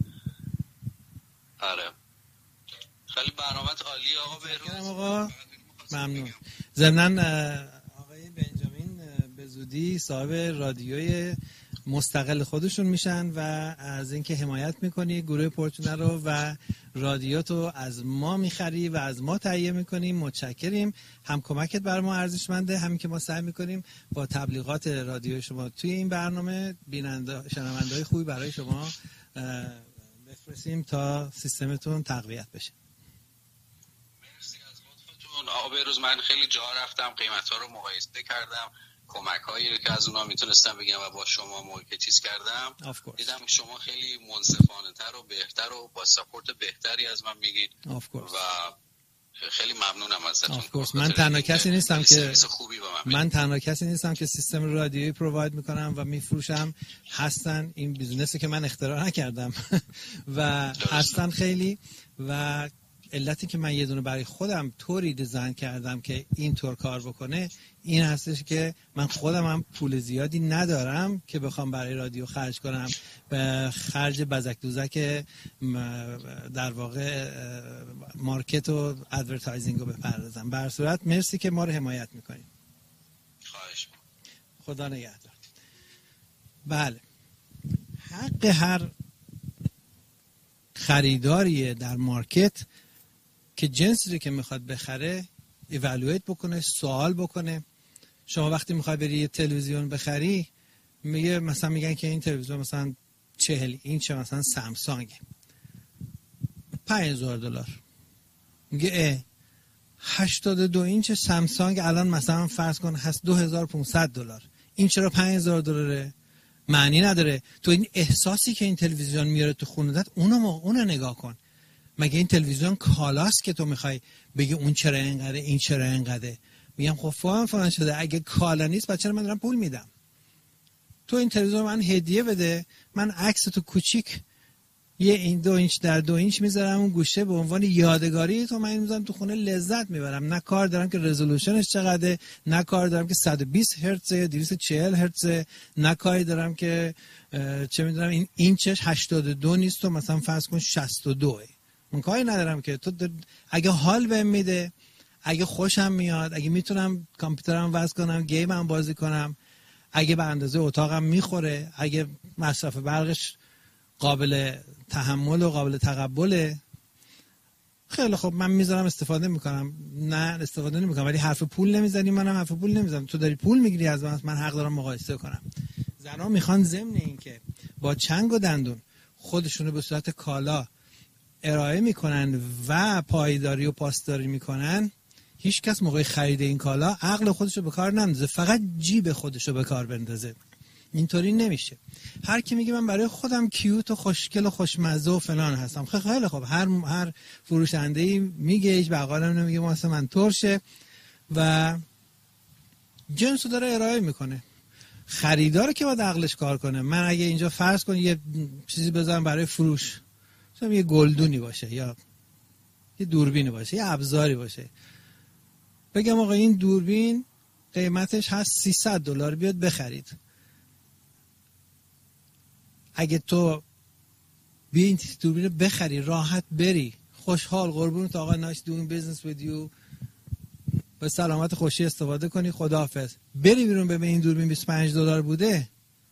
آره خیلی برنامه‌ت عالیه آقا بهروز. آقا ممنون. ضمناً آقای بنجامین به زودی صاحب رادیوی مستقل خودشون میشن و از اینکه حمایت میکنی گروه پورتونه رو و رادیوتو از ما میخری و از ما تهیه میکنیم، متشکریم. هم کمکت بر ما ارزشمنده، همین که ما سعی میکنیم با تبلیغات رادیو شما توی این برنامه شنونده‌های خوبی برای شما بفرستیم تا سیستمتون تقویت بشه. مرسی از لطفتون آقا بهروز. من خیلی جا رفتم، قیمت‌ها رو مقایسه کردم، کمک‌هایی که از اونها میتونستم بگم و با شما موقعی که چیز کردم دیدم شما خیلی منصفانه‌تر و بهتر و با ساپورت بهتری از من میگید و خیلی ممنونم ازتون. من تنها کسی نیستم که سیستم رادیویی پروواید میکنم و میفروشم، هستن این بیزنسی که من اختراع نکردم و هستن خیلی و علتی که من یه دونه برای خودم طوری دیزاین کردم که این طور کار بکنه این هستش که من خودم هم پول زیادی ندارم که بخوام برای رادیو خرج کنم، به خرج بزک دوزک در واقع مارکت و ادورتایزینگ رو بپردازم. به هر صورت مرسی که ما رو حمایت میکنید. خواهش خدا نگهدار. بله، حق هر خریداریه در مارکت که جنسی رو که میخواد بخره ایوالویت بکنه، سوال بکنه. شما وقتی میخوای بری یه تلویزیون بخری مثلا میگن که این تلویزیون مثلا 40 اینچ مثلا سامسونگ $5000. میگه 82 اینچ سامسونگ الان مثلا فرض کن هست $2500. این چرا $5000؟ معنی نداره. تو این احساسی که این تلویزیون میاره تو خونه‌ت اونو نگاه کن. مگه این تلویزیون کالاست که تو میخوای بگی اون چرا اینقدره این چرا اینقدره؟ میگم خب فلان شده. اگه کالا نیست بچه من دارم پول میدم. تو این تلویزیون من هدیه بده، من عکس تو کوچیک یه این 2 اینچ در 2 اینچ میذارم اون گوشه به عنوان یادگاری تو من میذارم تو خونه، لذت میبرم. نه کار دارم که رزولوشنش چقدره، نه کار دارم که 120 هرتز 240 هرتز، نه کاری دارم که چه میدونم این اینچش 82 نیست و مثلا فرض کن 62. من کاری ندارم که تو اگه حال بهم میده، اگه خوشم میاد، اگه میتونم کامپیوترم وصل کنم، گیمم بازی کنم، اگه به اندازه اتاقم میخوره، اگه مصرف برقش قابل تحمل و قابل تقبله، خیلی خب من میذارم استفاده میکنم. نه استفاده نمیکنم ولی حرف پول نمیزنی، منم حرف پول نمیزنم. تو داری پول میگیری از من حق دارم مقایسه کنم. زنا میخوان ضمن این که با چنگ و دندون خودشونو به صورت کالا ارائه میکنن و پایداری و پاسداری میکنن، هیچ کس موقع خرید این کالا عقل خودشو به کار نندازه، فقط جیب خودشو به کار بندازه. اینطوری نمیشه. هر کی میگه من برای خودم کیوت و خوشگل و خوشمزه و فلان هستم، خیلی خب هر فروشنده‌ای میگه، هیچ بقالم نمیگه واسه من ترشه و جنسو داره ارائه میکنه. خریدار که باید عقلش کار کنه. من اگه اینجا فرض کن یه چیزی بذارم برای فروش، مثلا یه گلدونی باشه یا یه دوربینی باشه، یه ابزاری باشه، بگم آقا این دوربین قیمتش هست $300 بیاد بخرید. اگه تو بیا این دوربین رو بخری، راحت بری، خوشحال، قربونت آقا، نایس دوینگ بیزنس وید یو، به سلامت خوشی استفاده کنی، خداحافظ، بری بیرون ببین این دوربین $25 بوده،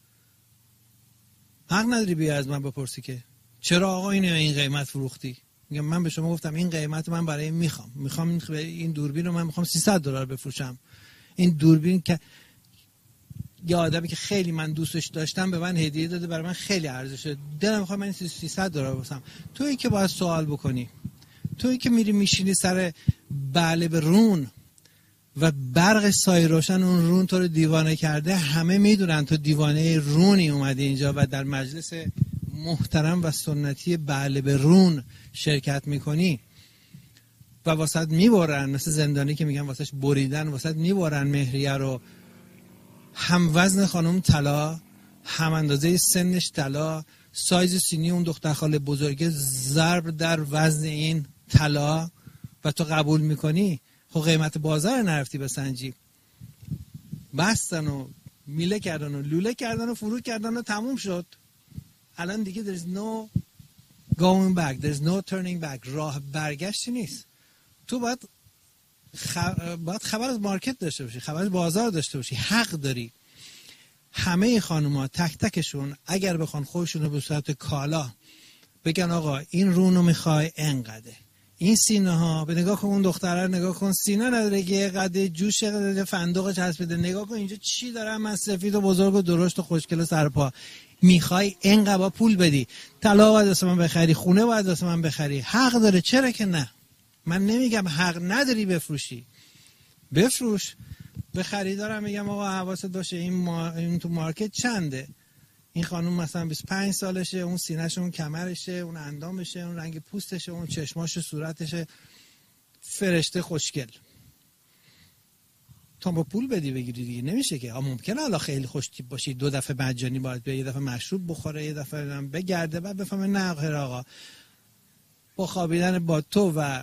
حق نداری بیا از من بپرسی که چرا آقا این قیمت فروختی. میگم من به شما گفتم این قیمت من برای میخوام این دوربین رو من میخوام $300 بفروشم. این دوربین که یه آدمی که خیلی من دوستش داشتم به من هدیه داده، برای من خیلی ارزشه، دلم میخواد من $300 بفروشم. تویی که باید سوال بکنی، تویی که میری میشینی سر بله رون و برق سایه روشن اون رون تو رو دیوانه کرده، همه میدونن تو دیوانه رونی اومدی اینجا و در مجلس محترم و سنتی بله به رون شرکت میکنی و واسط میبرن، مثل زندانی که میگن واسش بریدن، واسط میبرن مهریه رو، هم وزن خانم طلا، هم اندازه سنش طلا، سایز سینی اون دختر خاله بزرگه ضرب در وزن این طلا و تو قبول میکنی. خب قیمت بازار نرفتی بسنجی. بستن و میله کردن و لوله کردن و فرو کردن و تموم شد. الان دیگه there's no going back, there's no turning back. راه برگشتی نیست. تو باید خبر از مارکت داشته باشی، خبر از بازار داشته باشی. حق داری. همه خانوما تک تکشون اگر بخوان خودشون رو به صورت کالا بگن آقا این رونو میخوای انقدر، این سینه ها به نگاه کن، اون دختره رو نگاه کن، سینه نداره که یه قد جوش قد فندق چسبیده، نگاه کن اینجا چی دارم من، سفید و بزرگ و درشت و خوشگل و سرپا، میخوای انقدر پول بدی، طلا باید واسه من بخری، خونه باید واسه من بخری. حق داره، چرا که نه. من نمیگم حق نداری بفروشی، بفروش. به خریدارم میگم آقا حواست باشه این تو مارکت چنده، این خانم مثلا 25 سالشه، اون سینه‌شه، اون کمرشه، اون اندامشه، اون رنگ پوستشه، اون چشماشه، صورتشه، فرشته خوشگل. تا با پول بدی بگیری دیگه نمیشه که. ممکنه حالا خیلی خوش تیپ باشی، 2 دفعه مجانی باید بیاد، یه دفعه مشروب بخوره، یه دفعه بگرده، بعد بفهمه نه آقا با خوابیدن با تو و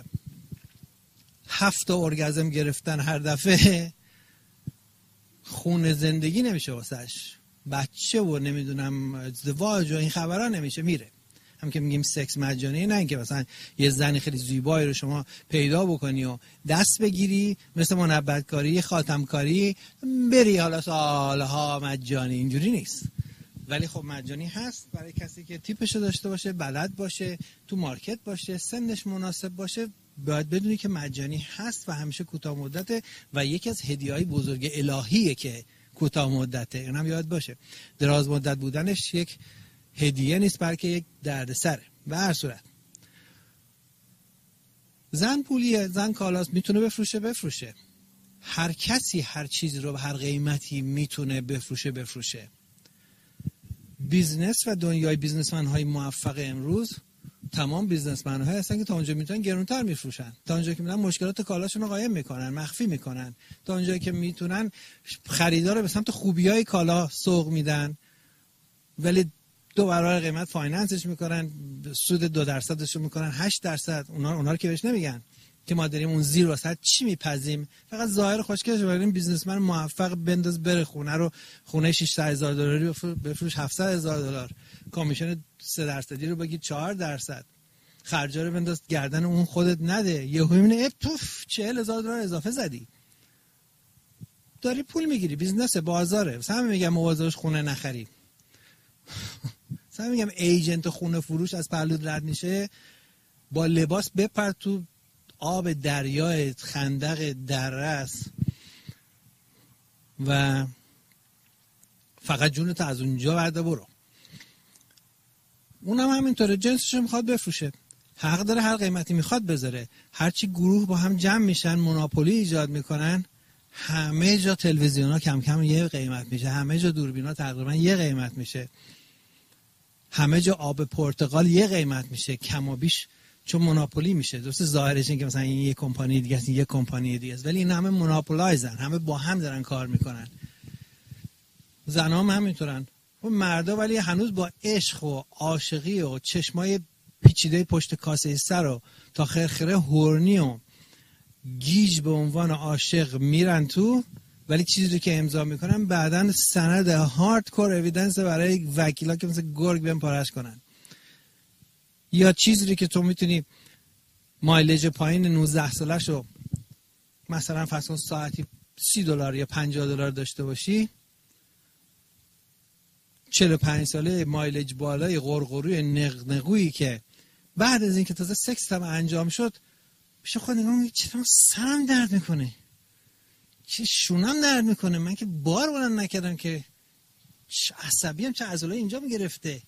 7 ارگازم گرفتن هر دفعه خون زندگی نمیشه واسش، بچه و نمیدونم ازدواج و این خبرها نمیشه، میره. هم که میگیم سکس مجانی، نه اینکه مثلا یه زنی خیلی زیبایی رو شما پیدا بکنی و دست بگیری مثل منبتکاری، خاتمکاری، بری حالا سالها مجانی، اینجوری نیست. ولی خب مجانی هست برای کسی که تیپشو داشته باشه، بلد باشه، تو مارکت باشه، سنش مناسب باشه. باید بدونی که مجانی هست و همیشه کوتاه مدته و یکی از هدیه‌های بزرگ الهیه که کوتاه مدته. اینم یاد باشه. دراز مدت بودنش یک هدیه نیست بلکه یک دردسره. به هر صورت زن پولیه، زن کالاست، میتونه بفروشه. هر کسی هر چیزی رو به هر قیمتی میتونه بفروشه. بیزنس و دنیای بیزنسمن های موفق امروز تمام بیزنسمن های هستن که تا اونجا میتونن گرونتر میفروشن، تا اونجا که میتونن مشکلات کالاشون رو قایم میکنن، مخفی میکنن، تا اونجا که میتونن خریدار رو به سمت خوبیای کالا سوق میدن ولی 2 برابر قیمت فایننسش میکنن، سود 2% رو میکنن 8%. اونا رو که بهش نمیگن که ما داریم اون زیر وسط چی میپزیم، فقط ظاهر خوشگلش رو بریم بیزنسمن موفق بنداز بره خونه $600,000 بفروش $700,000، کامیشن 3% رو بگید 4%، خرجا رو بنداز گردن اون خودت نده، یهو میبینه پوف $40,000 اضافه زدی، داری پول میگیری. بیزنس بازاره. مثلا میگم مواظبش خونه نخری، مثلا میگم ایجنت خونه فروش از پهلوت رد میشه، با لباس بپر تو آب دریای خندق درس و فقط جونت از اونجا برده برو. اونم همینطوره، جنسش میخواد بفروشه، حق داره هر قیمتی میخواد بذاره. هرچی گروه با هم جمع میشن مونوپولی ایجاد میکنن، همه جا تلویزیونا کم کم یه قیمت میشه، همه جا دوربینا تقریبا یه قیمت میشه، همه جا آب پرتقال یه قیمت میشه، کم و بیش، چون مونوپولی میشه. درسته ظاهرش این که مثلا این یه کمپانی دیگه است، این یه کمپانی دیگه است، ولی این همه مونوپولایزن، همه با هم دارن کار میکنن. زنا هم همینطورن، اون مردا ولی هنوز با عشق و عاشقی و چشمای پیچیده پشت کاسه سر و تا خرخره هورنی و گیج به عنوان عاشق میرن تو، ولی چیزی رو که امضا میکنن بعدن سند هاردکور اوییدنس برای وکیلا که مثل گرگ بهم پارش کنن. یا چیزی که تو میتونی مایلج پایین 19 سالشو مثلا فرض کن ساعتی $30 یا $50 داشته باشی، 45 ساله مایلج بالای غرغروی نقنقویی که بعد از اینکه تازه سکس هم انجام شد میشه خود نگاه میگه چطور سرم درد میکنه، چه شونم درد میکنه، من که بار بلند نکردم که عصبیم چه عضلای اینجا میگرفته.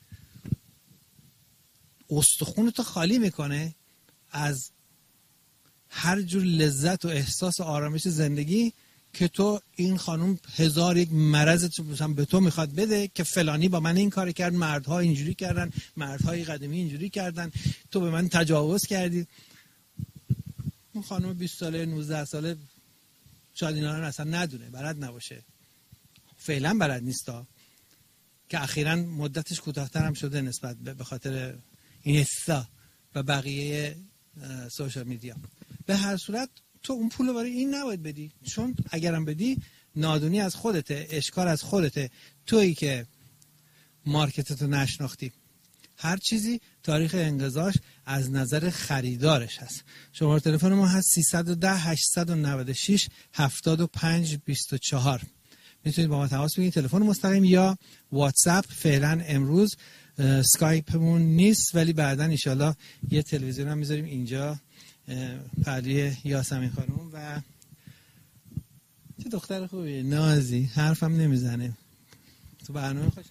استخونتو خالی میکنه از هر جور لذت و احساس و آرامش زندگی که تو این خانم 1001 مرض به تو میخواد بده که فلانی با من این کار کرد، مردها اینجوری کردن، مردهای قدیمی اینجوری کردن، تو به من تجاوز کردی. اون خانم 20 ساله 19 ساله شاید اینا رو اصلا ندونه، بلد نباشه، فعلا بلد نیستا، که اخیراً مدتش کوتاه‌تر هم شده نسبت به خاطر اینستا و بقیه سوشال میدیا. به هر صورت تو اون پول رو برای این نباید بدی، چون اگرم بدی نادونی از خودته، اشکال از خودته، تویی که مارکتتو نشناختی. هر چیزی تاریخ انقضاش از نظر خریدارش هست. شماره تلفن ما هست 310 896 7524. میتونید با ما تماس بگیرید، تلفن مستقیم یا واتساپ. فعلا امروز اسکایپمون نیست ولی بعدا ان شاءالله یه تلویزیون هم میذاریم اینجا، پهلوی یاسمین خانم. و چه دختر خوبیه، نازی، حرفم نمیزنه تو برنامه خوش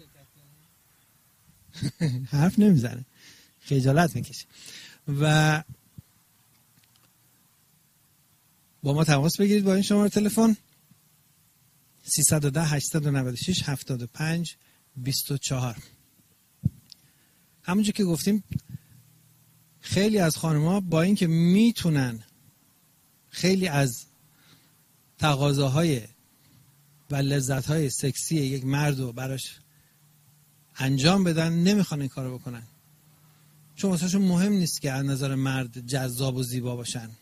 حرف نمیزنه، خجالت میکشه. و با ما تماس بگیرید با این شماره تلفن 310 896 7524. همونجور که گفتیم خیلی از خانم‌ها با اینکه میتونن خیلی از تقاضاهای و لذت‌های سکسی یک مرد رو براش انجام بدن، نمیخوان این کارو بکنن، چون واسهشون مهم نیست که از نظر مرد جذاب و زیبا باشن.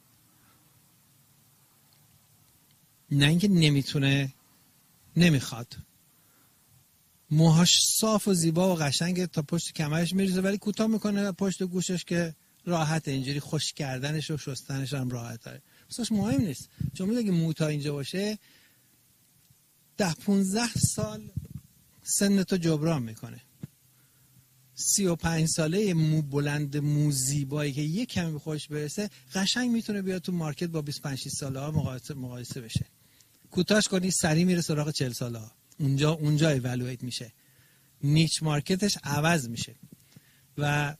نه اینکه نمیتونه، نمیخواد. موهاش صاف و زیبا و قشنگ تا پشت کمرش میریزه ولی کوتاه میکنه و پشت گوشش که راحته، اینجوری خوش کردنش و شستنش هم راحت داره. واسهش مهم نیست. چون میگه اگه مو تا اینجا باشه 10-15 سال سن تو جبران میکنه. 35 ساله مو بلند، مو زیبایی که یک کمی به خودش برسه قشنگ میتونه بیاد تو مارکت با 25-6 ساله ها مقایسه بشه. کوتاهش کنی سری میره سراغ 40 ساله ها. اونجا ایوالویت میشه، نیچ مارکتش عوض میشه و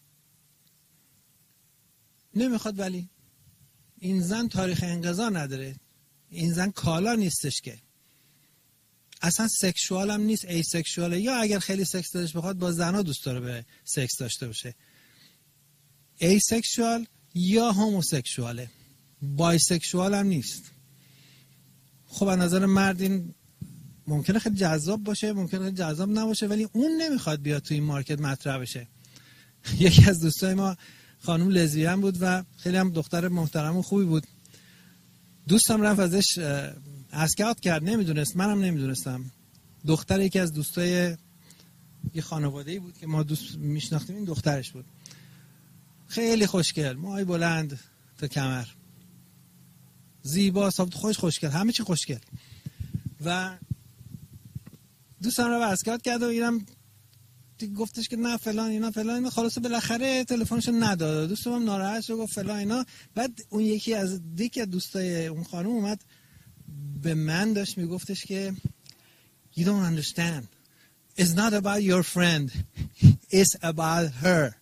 نمیخواد. ولی این زن تاریخ انقضا نداره، این زن کالا نیستش که، اصلا سکشوال هم نیست، ای سکشواله. یا اگر خیلی سکس داشته بخواد با زنها دوست داره به سکس داشته باشه، ای سکشوال یا هوموسکشواله، بای سکشوال هم نیست. خب از نظر مرد این ممکنه خیلی جذاب باشه، ممکنه خیلی جذاب نباشه، ولی اون نمیخواد بیاد تو این مارکت مطرح بشه. یکی از دوستای ما خانم لزبیان بود و خیلی هم دختر محترم و خوبی بود. دوستم رفت ازش اسکاوت کرد، نمیدونست، منم نمیدونستم. دختر یکی از دوستای یه خانواده‌ای بود که ما دوست میشناختیم، این دخترش بود. خیلی خوشگل، موهای بلند تا کمر، زیبا، صاحب خوشگل، همه چی خوشگل. و دوستم رو اسکاوت کرد و اینم گفتش که نه فلان اینا خلاص بالاخره تلفنشو نداد. دوستم هم ناراحت شد گفت فلان اینا. بعد اون یکی از دوستای اون خانم اومد به من داشت میگفتش که you don't understand, it's not about your friend, it's about her.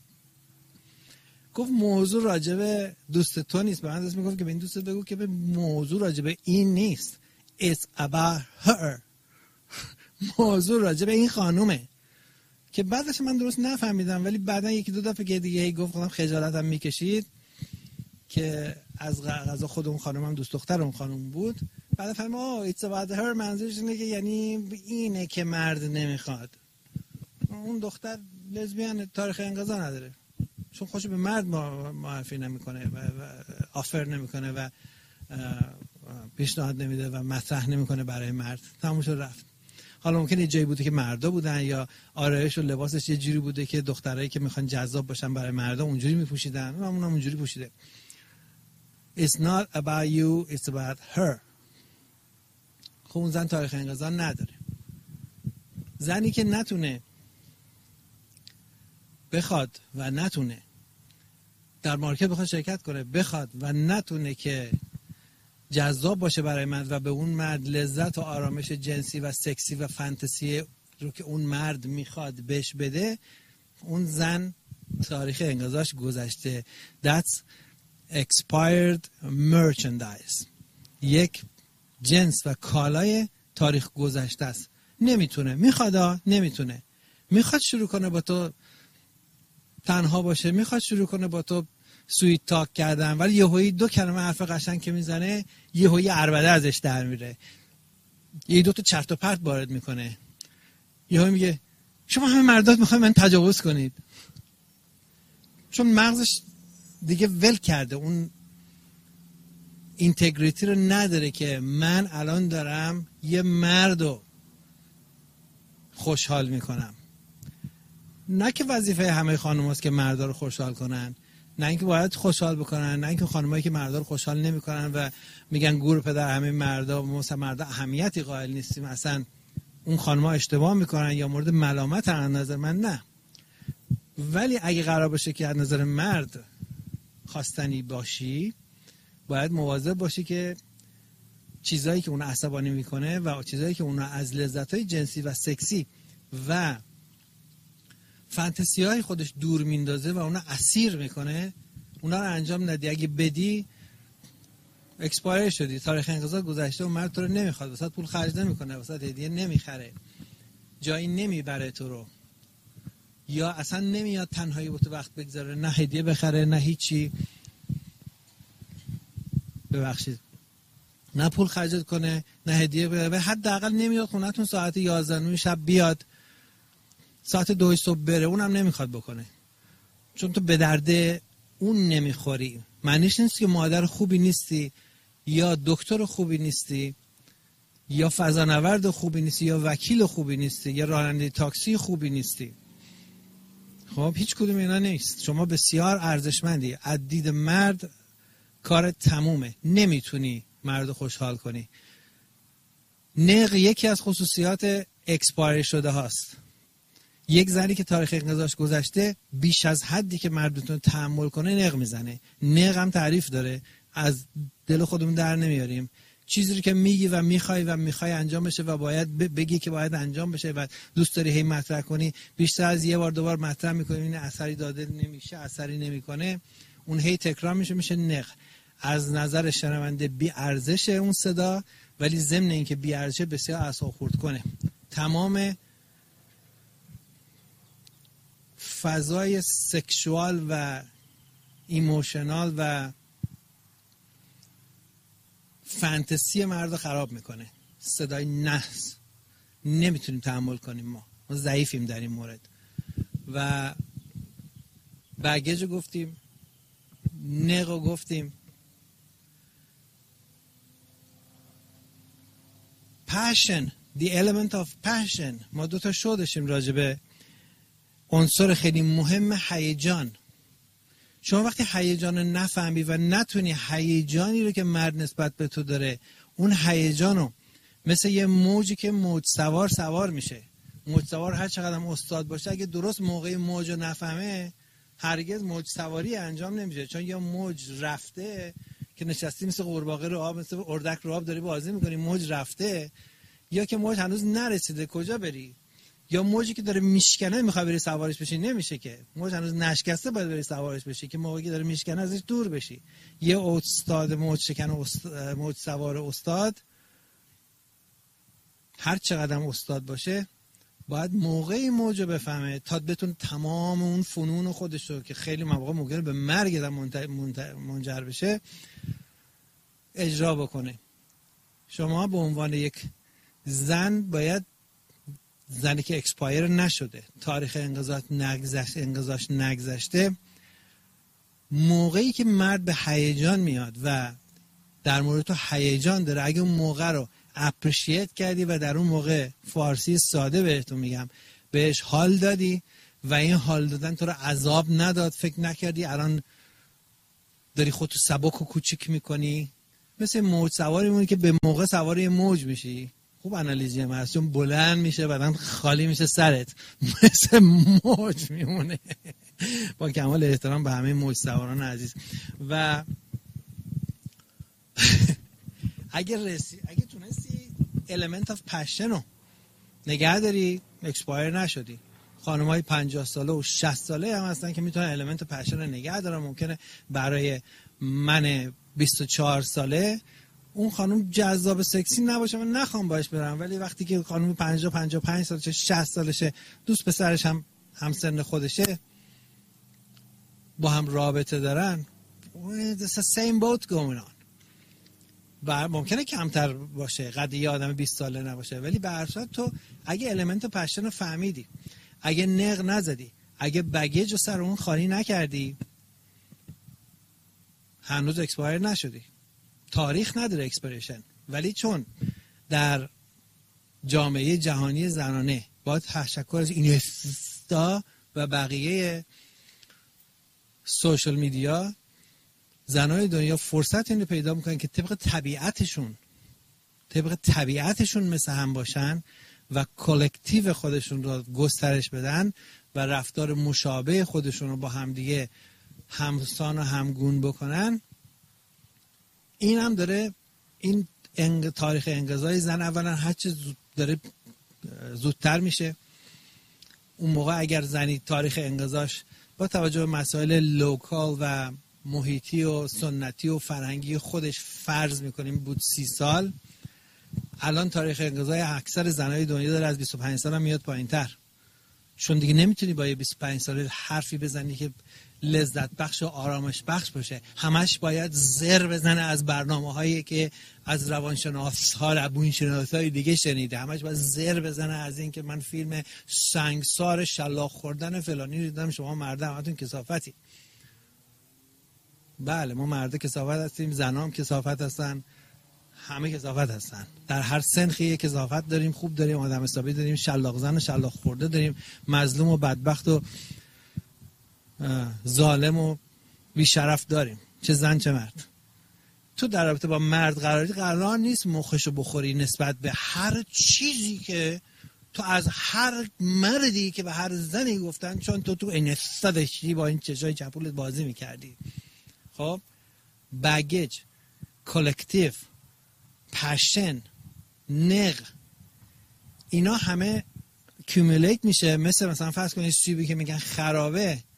گفت موضوع راجب دوست تو نیست. به من داشت میگفت که به این دوست بگو که به موضوع راجب این نیست، it's about her. موضوع راجب این خانومه. که بعدش من درست نفهمیدم ولی بعدا یکی دو دفعه دیگه گفتم خجالتم میکشید که از غذا خود اون خانم هم دوست دختر اون خانم بود. بعد فهمیدم it's about her منظورش اینه که یعنی اینه که مرد نمیخواد. اون دختر لزبیان تاریخ انقضا نداره چون خوش به مرد معرفی نمیکنه و آفر نمیکنه و پیشنهاد نمیده و مطرح نمیکنه برای مرد. تموم شد رفت. حالا ممکنه یه جایی بوده که مردا بودن یا آرایش و لباسش یه جوری بوده که دخترایی که میخوان جذاب باشن برای مردا اونجوری میپوشیدن، اونم اونجوری پوشیده. It's not about you, it's about her. خب اون زن تاریخ انقضا نداره. زنی که نتونه بخواد و نتونه در مارکت بخواد شرکت کنه، بخواد و نتونه که جذاب باشه برای مرد و به اون مرد لذت و آرامش جنسی و سکسی و فانتزی رو که اون مرد میخواد بهش بده، اون زن تاریخ انقضاش گذشته. That's expired merchandise. یک جنس و کالای تاریخ گذشته است. نمیتونه، میخواد نمیتونه. میخواد شروع کنه با تو تنها باشه، میخواد شروع کنه با تو سویت تاک کردن، ولی یهویی دو کلمه حرف قشنگ که میزنه یهویی عربده ازش در میره، یه دو تا چرت و پرت وارد میکنه، یهویی میگه شما همه مردات میخواین من تجاوز کنید. چون مغزش دیگه ول کرده، اون اینتگریتی رو نداره که من الان دارم یه مردو خوشحال میکنم. نه که وظیفه همه خانم‌هاست که مردا رو خوشحال کنن، نه اینکه باید خوشحال بکنن، نه اینکه خانمایی که مردا رو خوشحال نمیکنن و میگن گور پدر همه مردا، مثلا مردا اهمیتی قائل نیستیم، اصلا اون خانم‌ها اشتباه میکنن یا مورد ملامت از نظر من. نه، ولی اگه قرار باشه که از نظر مرد خواستنی باشی، باید مواظب باشی که چیزایی که اون عصبانی میکنه و چیزایی که اون از لذت‌های جنسی و سکسی و فانتزی‌های خودش دور میندازه و اونا اسیر میکنه، اونا رو انجام ندی. اگه بدی اکسپایر شدی، تاریخ انقضا گذشته و مرد تو رو نمیخواد، واسه پول خرج نمیکنه، واسه هدیه نمیخره، جایی نمیبره تو رو، یا اصلا نمیاد تنهایی با تو وقت بگذاره، نه هدیه بخره نه هیچی، ببخشید نه پول خرج کنه نه هدیه بخره، حداقل نمیاد خونه‌تون ساعت 11 شب بیاد، ساعت 2 صبح بره، اونم نمیخواد بکنه. چون تو به درد اون نمیخوری. معنیش نیست که مادر خوبی نیستی یا دکتر خوبی نیستی یا فضانورد خوبی نیستی یا وکیل خوبی نیستی یا راننده تاکسی خوبی نیستی. خب هیچ کدوم اینا نیست. شما بسیار ارزشمندی. از دید مرد کار تمومه. نمیتونی مرد خوشحال کنی. نق یکی از خصوصیات اکسپایر شده هاست. یک زنی که تاریخ انقضاش گذشته بیش از حدی که مرد بتونه تحمل کنه نق میزنه. نق هم تعریف داره، از دل خودمون در نمیاریم. چیزی رو که میگی و میخوای انجام بشه و باید بگی که باید انجام بشه و دوست داری هی مطرح کنی، بیشتر از یه بار دوبار مطرح میکنی، این اثری داده نمیشه، اثری نمیکنه، اون هی تکرار میشه نق. از نظر شنونده بی ارزشه اون صدا، ولی ضمن اینکه بی ارزشه بسیار اعصاب خورد کنه. تمام فضای سکشوال و ایموشنال و فانتزی مرد خراب میکنه. صدای نحس نمیتونیم تحمل کنیم. ما ضعیفیم در این مورد. و بگیج گفتیم، نق گفتیم، passion, the element of passion. ما 2 تا شو داشتیم راجبه عنصر خیلی مهم هیجان. شما وقتی هیجان رو نفهمی و نتونی هیجانی رو که مرد نسبت به تو داره، اون هیجان رو مثل یه موجی که موج سوار میشه. موج سوار هر چقدر هم استاد باشه، اگه درست موقع موج رو نفهمه هرگز موج سواری انجام نمیشه. چون یا موج رفته که نشستی مثل قورباغه رو آب، مثل اردک رو آب داری بازی میکنی، موج رفته، یا که موج هنوز نرسیده کجا بری، یا موجی که داره میشکنه میخوای بری سوارش بشی، نمیشه که. موج هنوز نشکسته باید بری سوارش بشی که موقعی که داره میشکنه ازش دور بشی. یه استاد موج شکن موج سوار استاد هر چقدر استاد باشه باید موقعی موج رو بفهمه تا بتونه تمام اون فنون خودش رو که خیلی مواقع ممکنه به مرگ منجر بشه اجرا بکنه. شما به عنوان یک زن باید، زنی که اکسپایر نشده، تاریخ انقضاش نگذشته، موقعی که مرد به هیجان میاد و در مورد تو هیجان داره، اگه اون موقع رو اپریشیت کردی و در اون موقع فارسی ساده بهتون میگم بهش حال دادی و این حال دادن تو رو عذاب نداد، فکر نکردی الان داری خودتو سبک و کوچیک میکنی، مثل موج سواری میمونی که به موقع سواری موج میشی. خوب انالیزی هم هست، چون بلند میشه بعدم خالی میشه سرت، مثل موج میمونه. با کمال احترام به همه موج سواران عزیز. و اگه تونستی element of passion رو نگه داری، اکسپایر نشدی. خانم‌های 50 ساله و 60 ساله هم هستن که میتونن element of passion رو نگه دارن. ممکنه برای من 24 ساله اون خانم جذاب سکسی نباشه من نخوام باش برم، ولی وقتی که خانم 55 سالشه، 60 سالشه، دوست پسرش هم همسن خودشه، با هم رابطه دارن، it's the same boat going on. و ممکنه کمتر باشه، قد یه آدم 20 ساله نباشه، ولی به هر صورت تو اگه المنت پشن رو فهمیدی، اگه نق نزدی، اگه بگیج رو سر اون خالی نکردی، هنوز اکسپایر نشدی. تاریخ نداره اکسپریشن، ولی چون در جامعه جهانی زنانه با تشکر از اینستا و بقیه سوشال میدیا، زنای دنیا فرصت اینو پیدا میکنن که طبق طبیعتشون مثل هم باشن و کلکتیو خودشون رو گسترش بدن و رفتار مشابه خودشون رو با همدیگه همسان و همگون بکنن. این هم داره این تاریخ انقضای زن اولا هرچه داره زودتر میشه. اون موقع اگر زنی تاریخ انقضاش با توجه به مسائل لوکال و محیطی و سنتی و فرهنگی خودش فرض میکنیم بود 30 سال، الان تاریخ انقضای اکثر زنای دنیا داره از 25 سال هم میاد پایین تر، چون دیگه نمیتونی با یه 25 ساله حرفی بزنی که لذت بخش و آرامش بخش باشه. همش باید زر بزنه از برنامه‌هایی که از روانشناس‌ها، روانشناسای دیگه شنیده. همش باید زر بزنه از این که من فیلم سنگسار شلاق خوردن فلانی دیدم، شما مرده همتون کثافتی. بله ما مرده کثافت هستیم، زنام کثافت هستن، همه کثافت هستن. در هر سنخی کثافت داریم، خوب داریم، آدم حسابی داریم، شلاق زن و شلاق خورده داریم، مظلوم و بدبخت و ظالم و بیشرف داریم، چه زن چه مرد. تو در رابطه با مرد قرار نیست مخشو بخوری نسبت به هر چیزی که تو از هر مردی که به هر زنی گفتن، چون تو انستا داشتی با این چشای چپولت بازی میکردی. خب بگیج، کلکتیو، پشن، نق، اینا همه کیومولیت میشه. مثلا فرض کنید سیبی که میگن خرابه،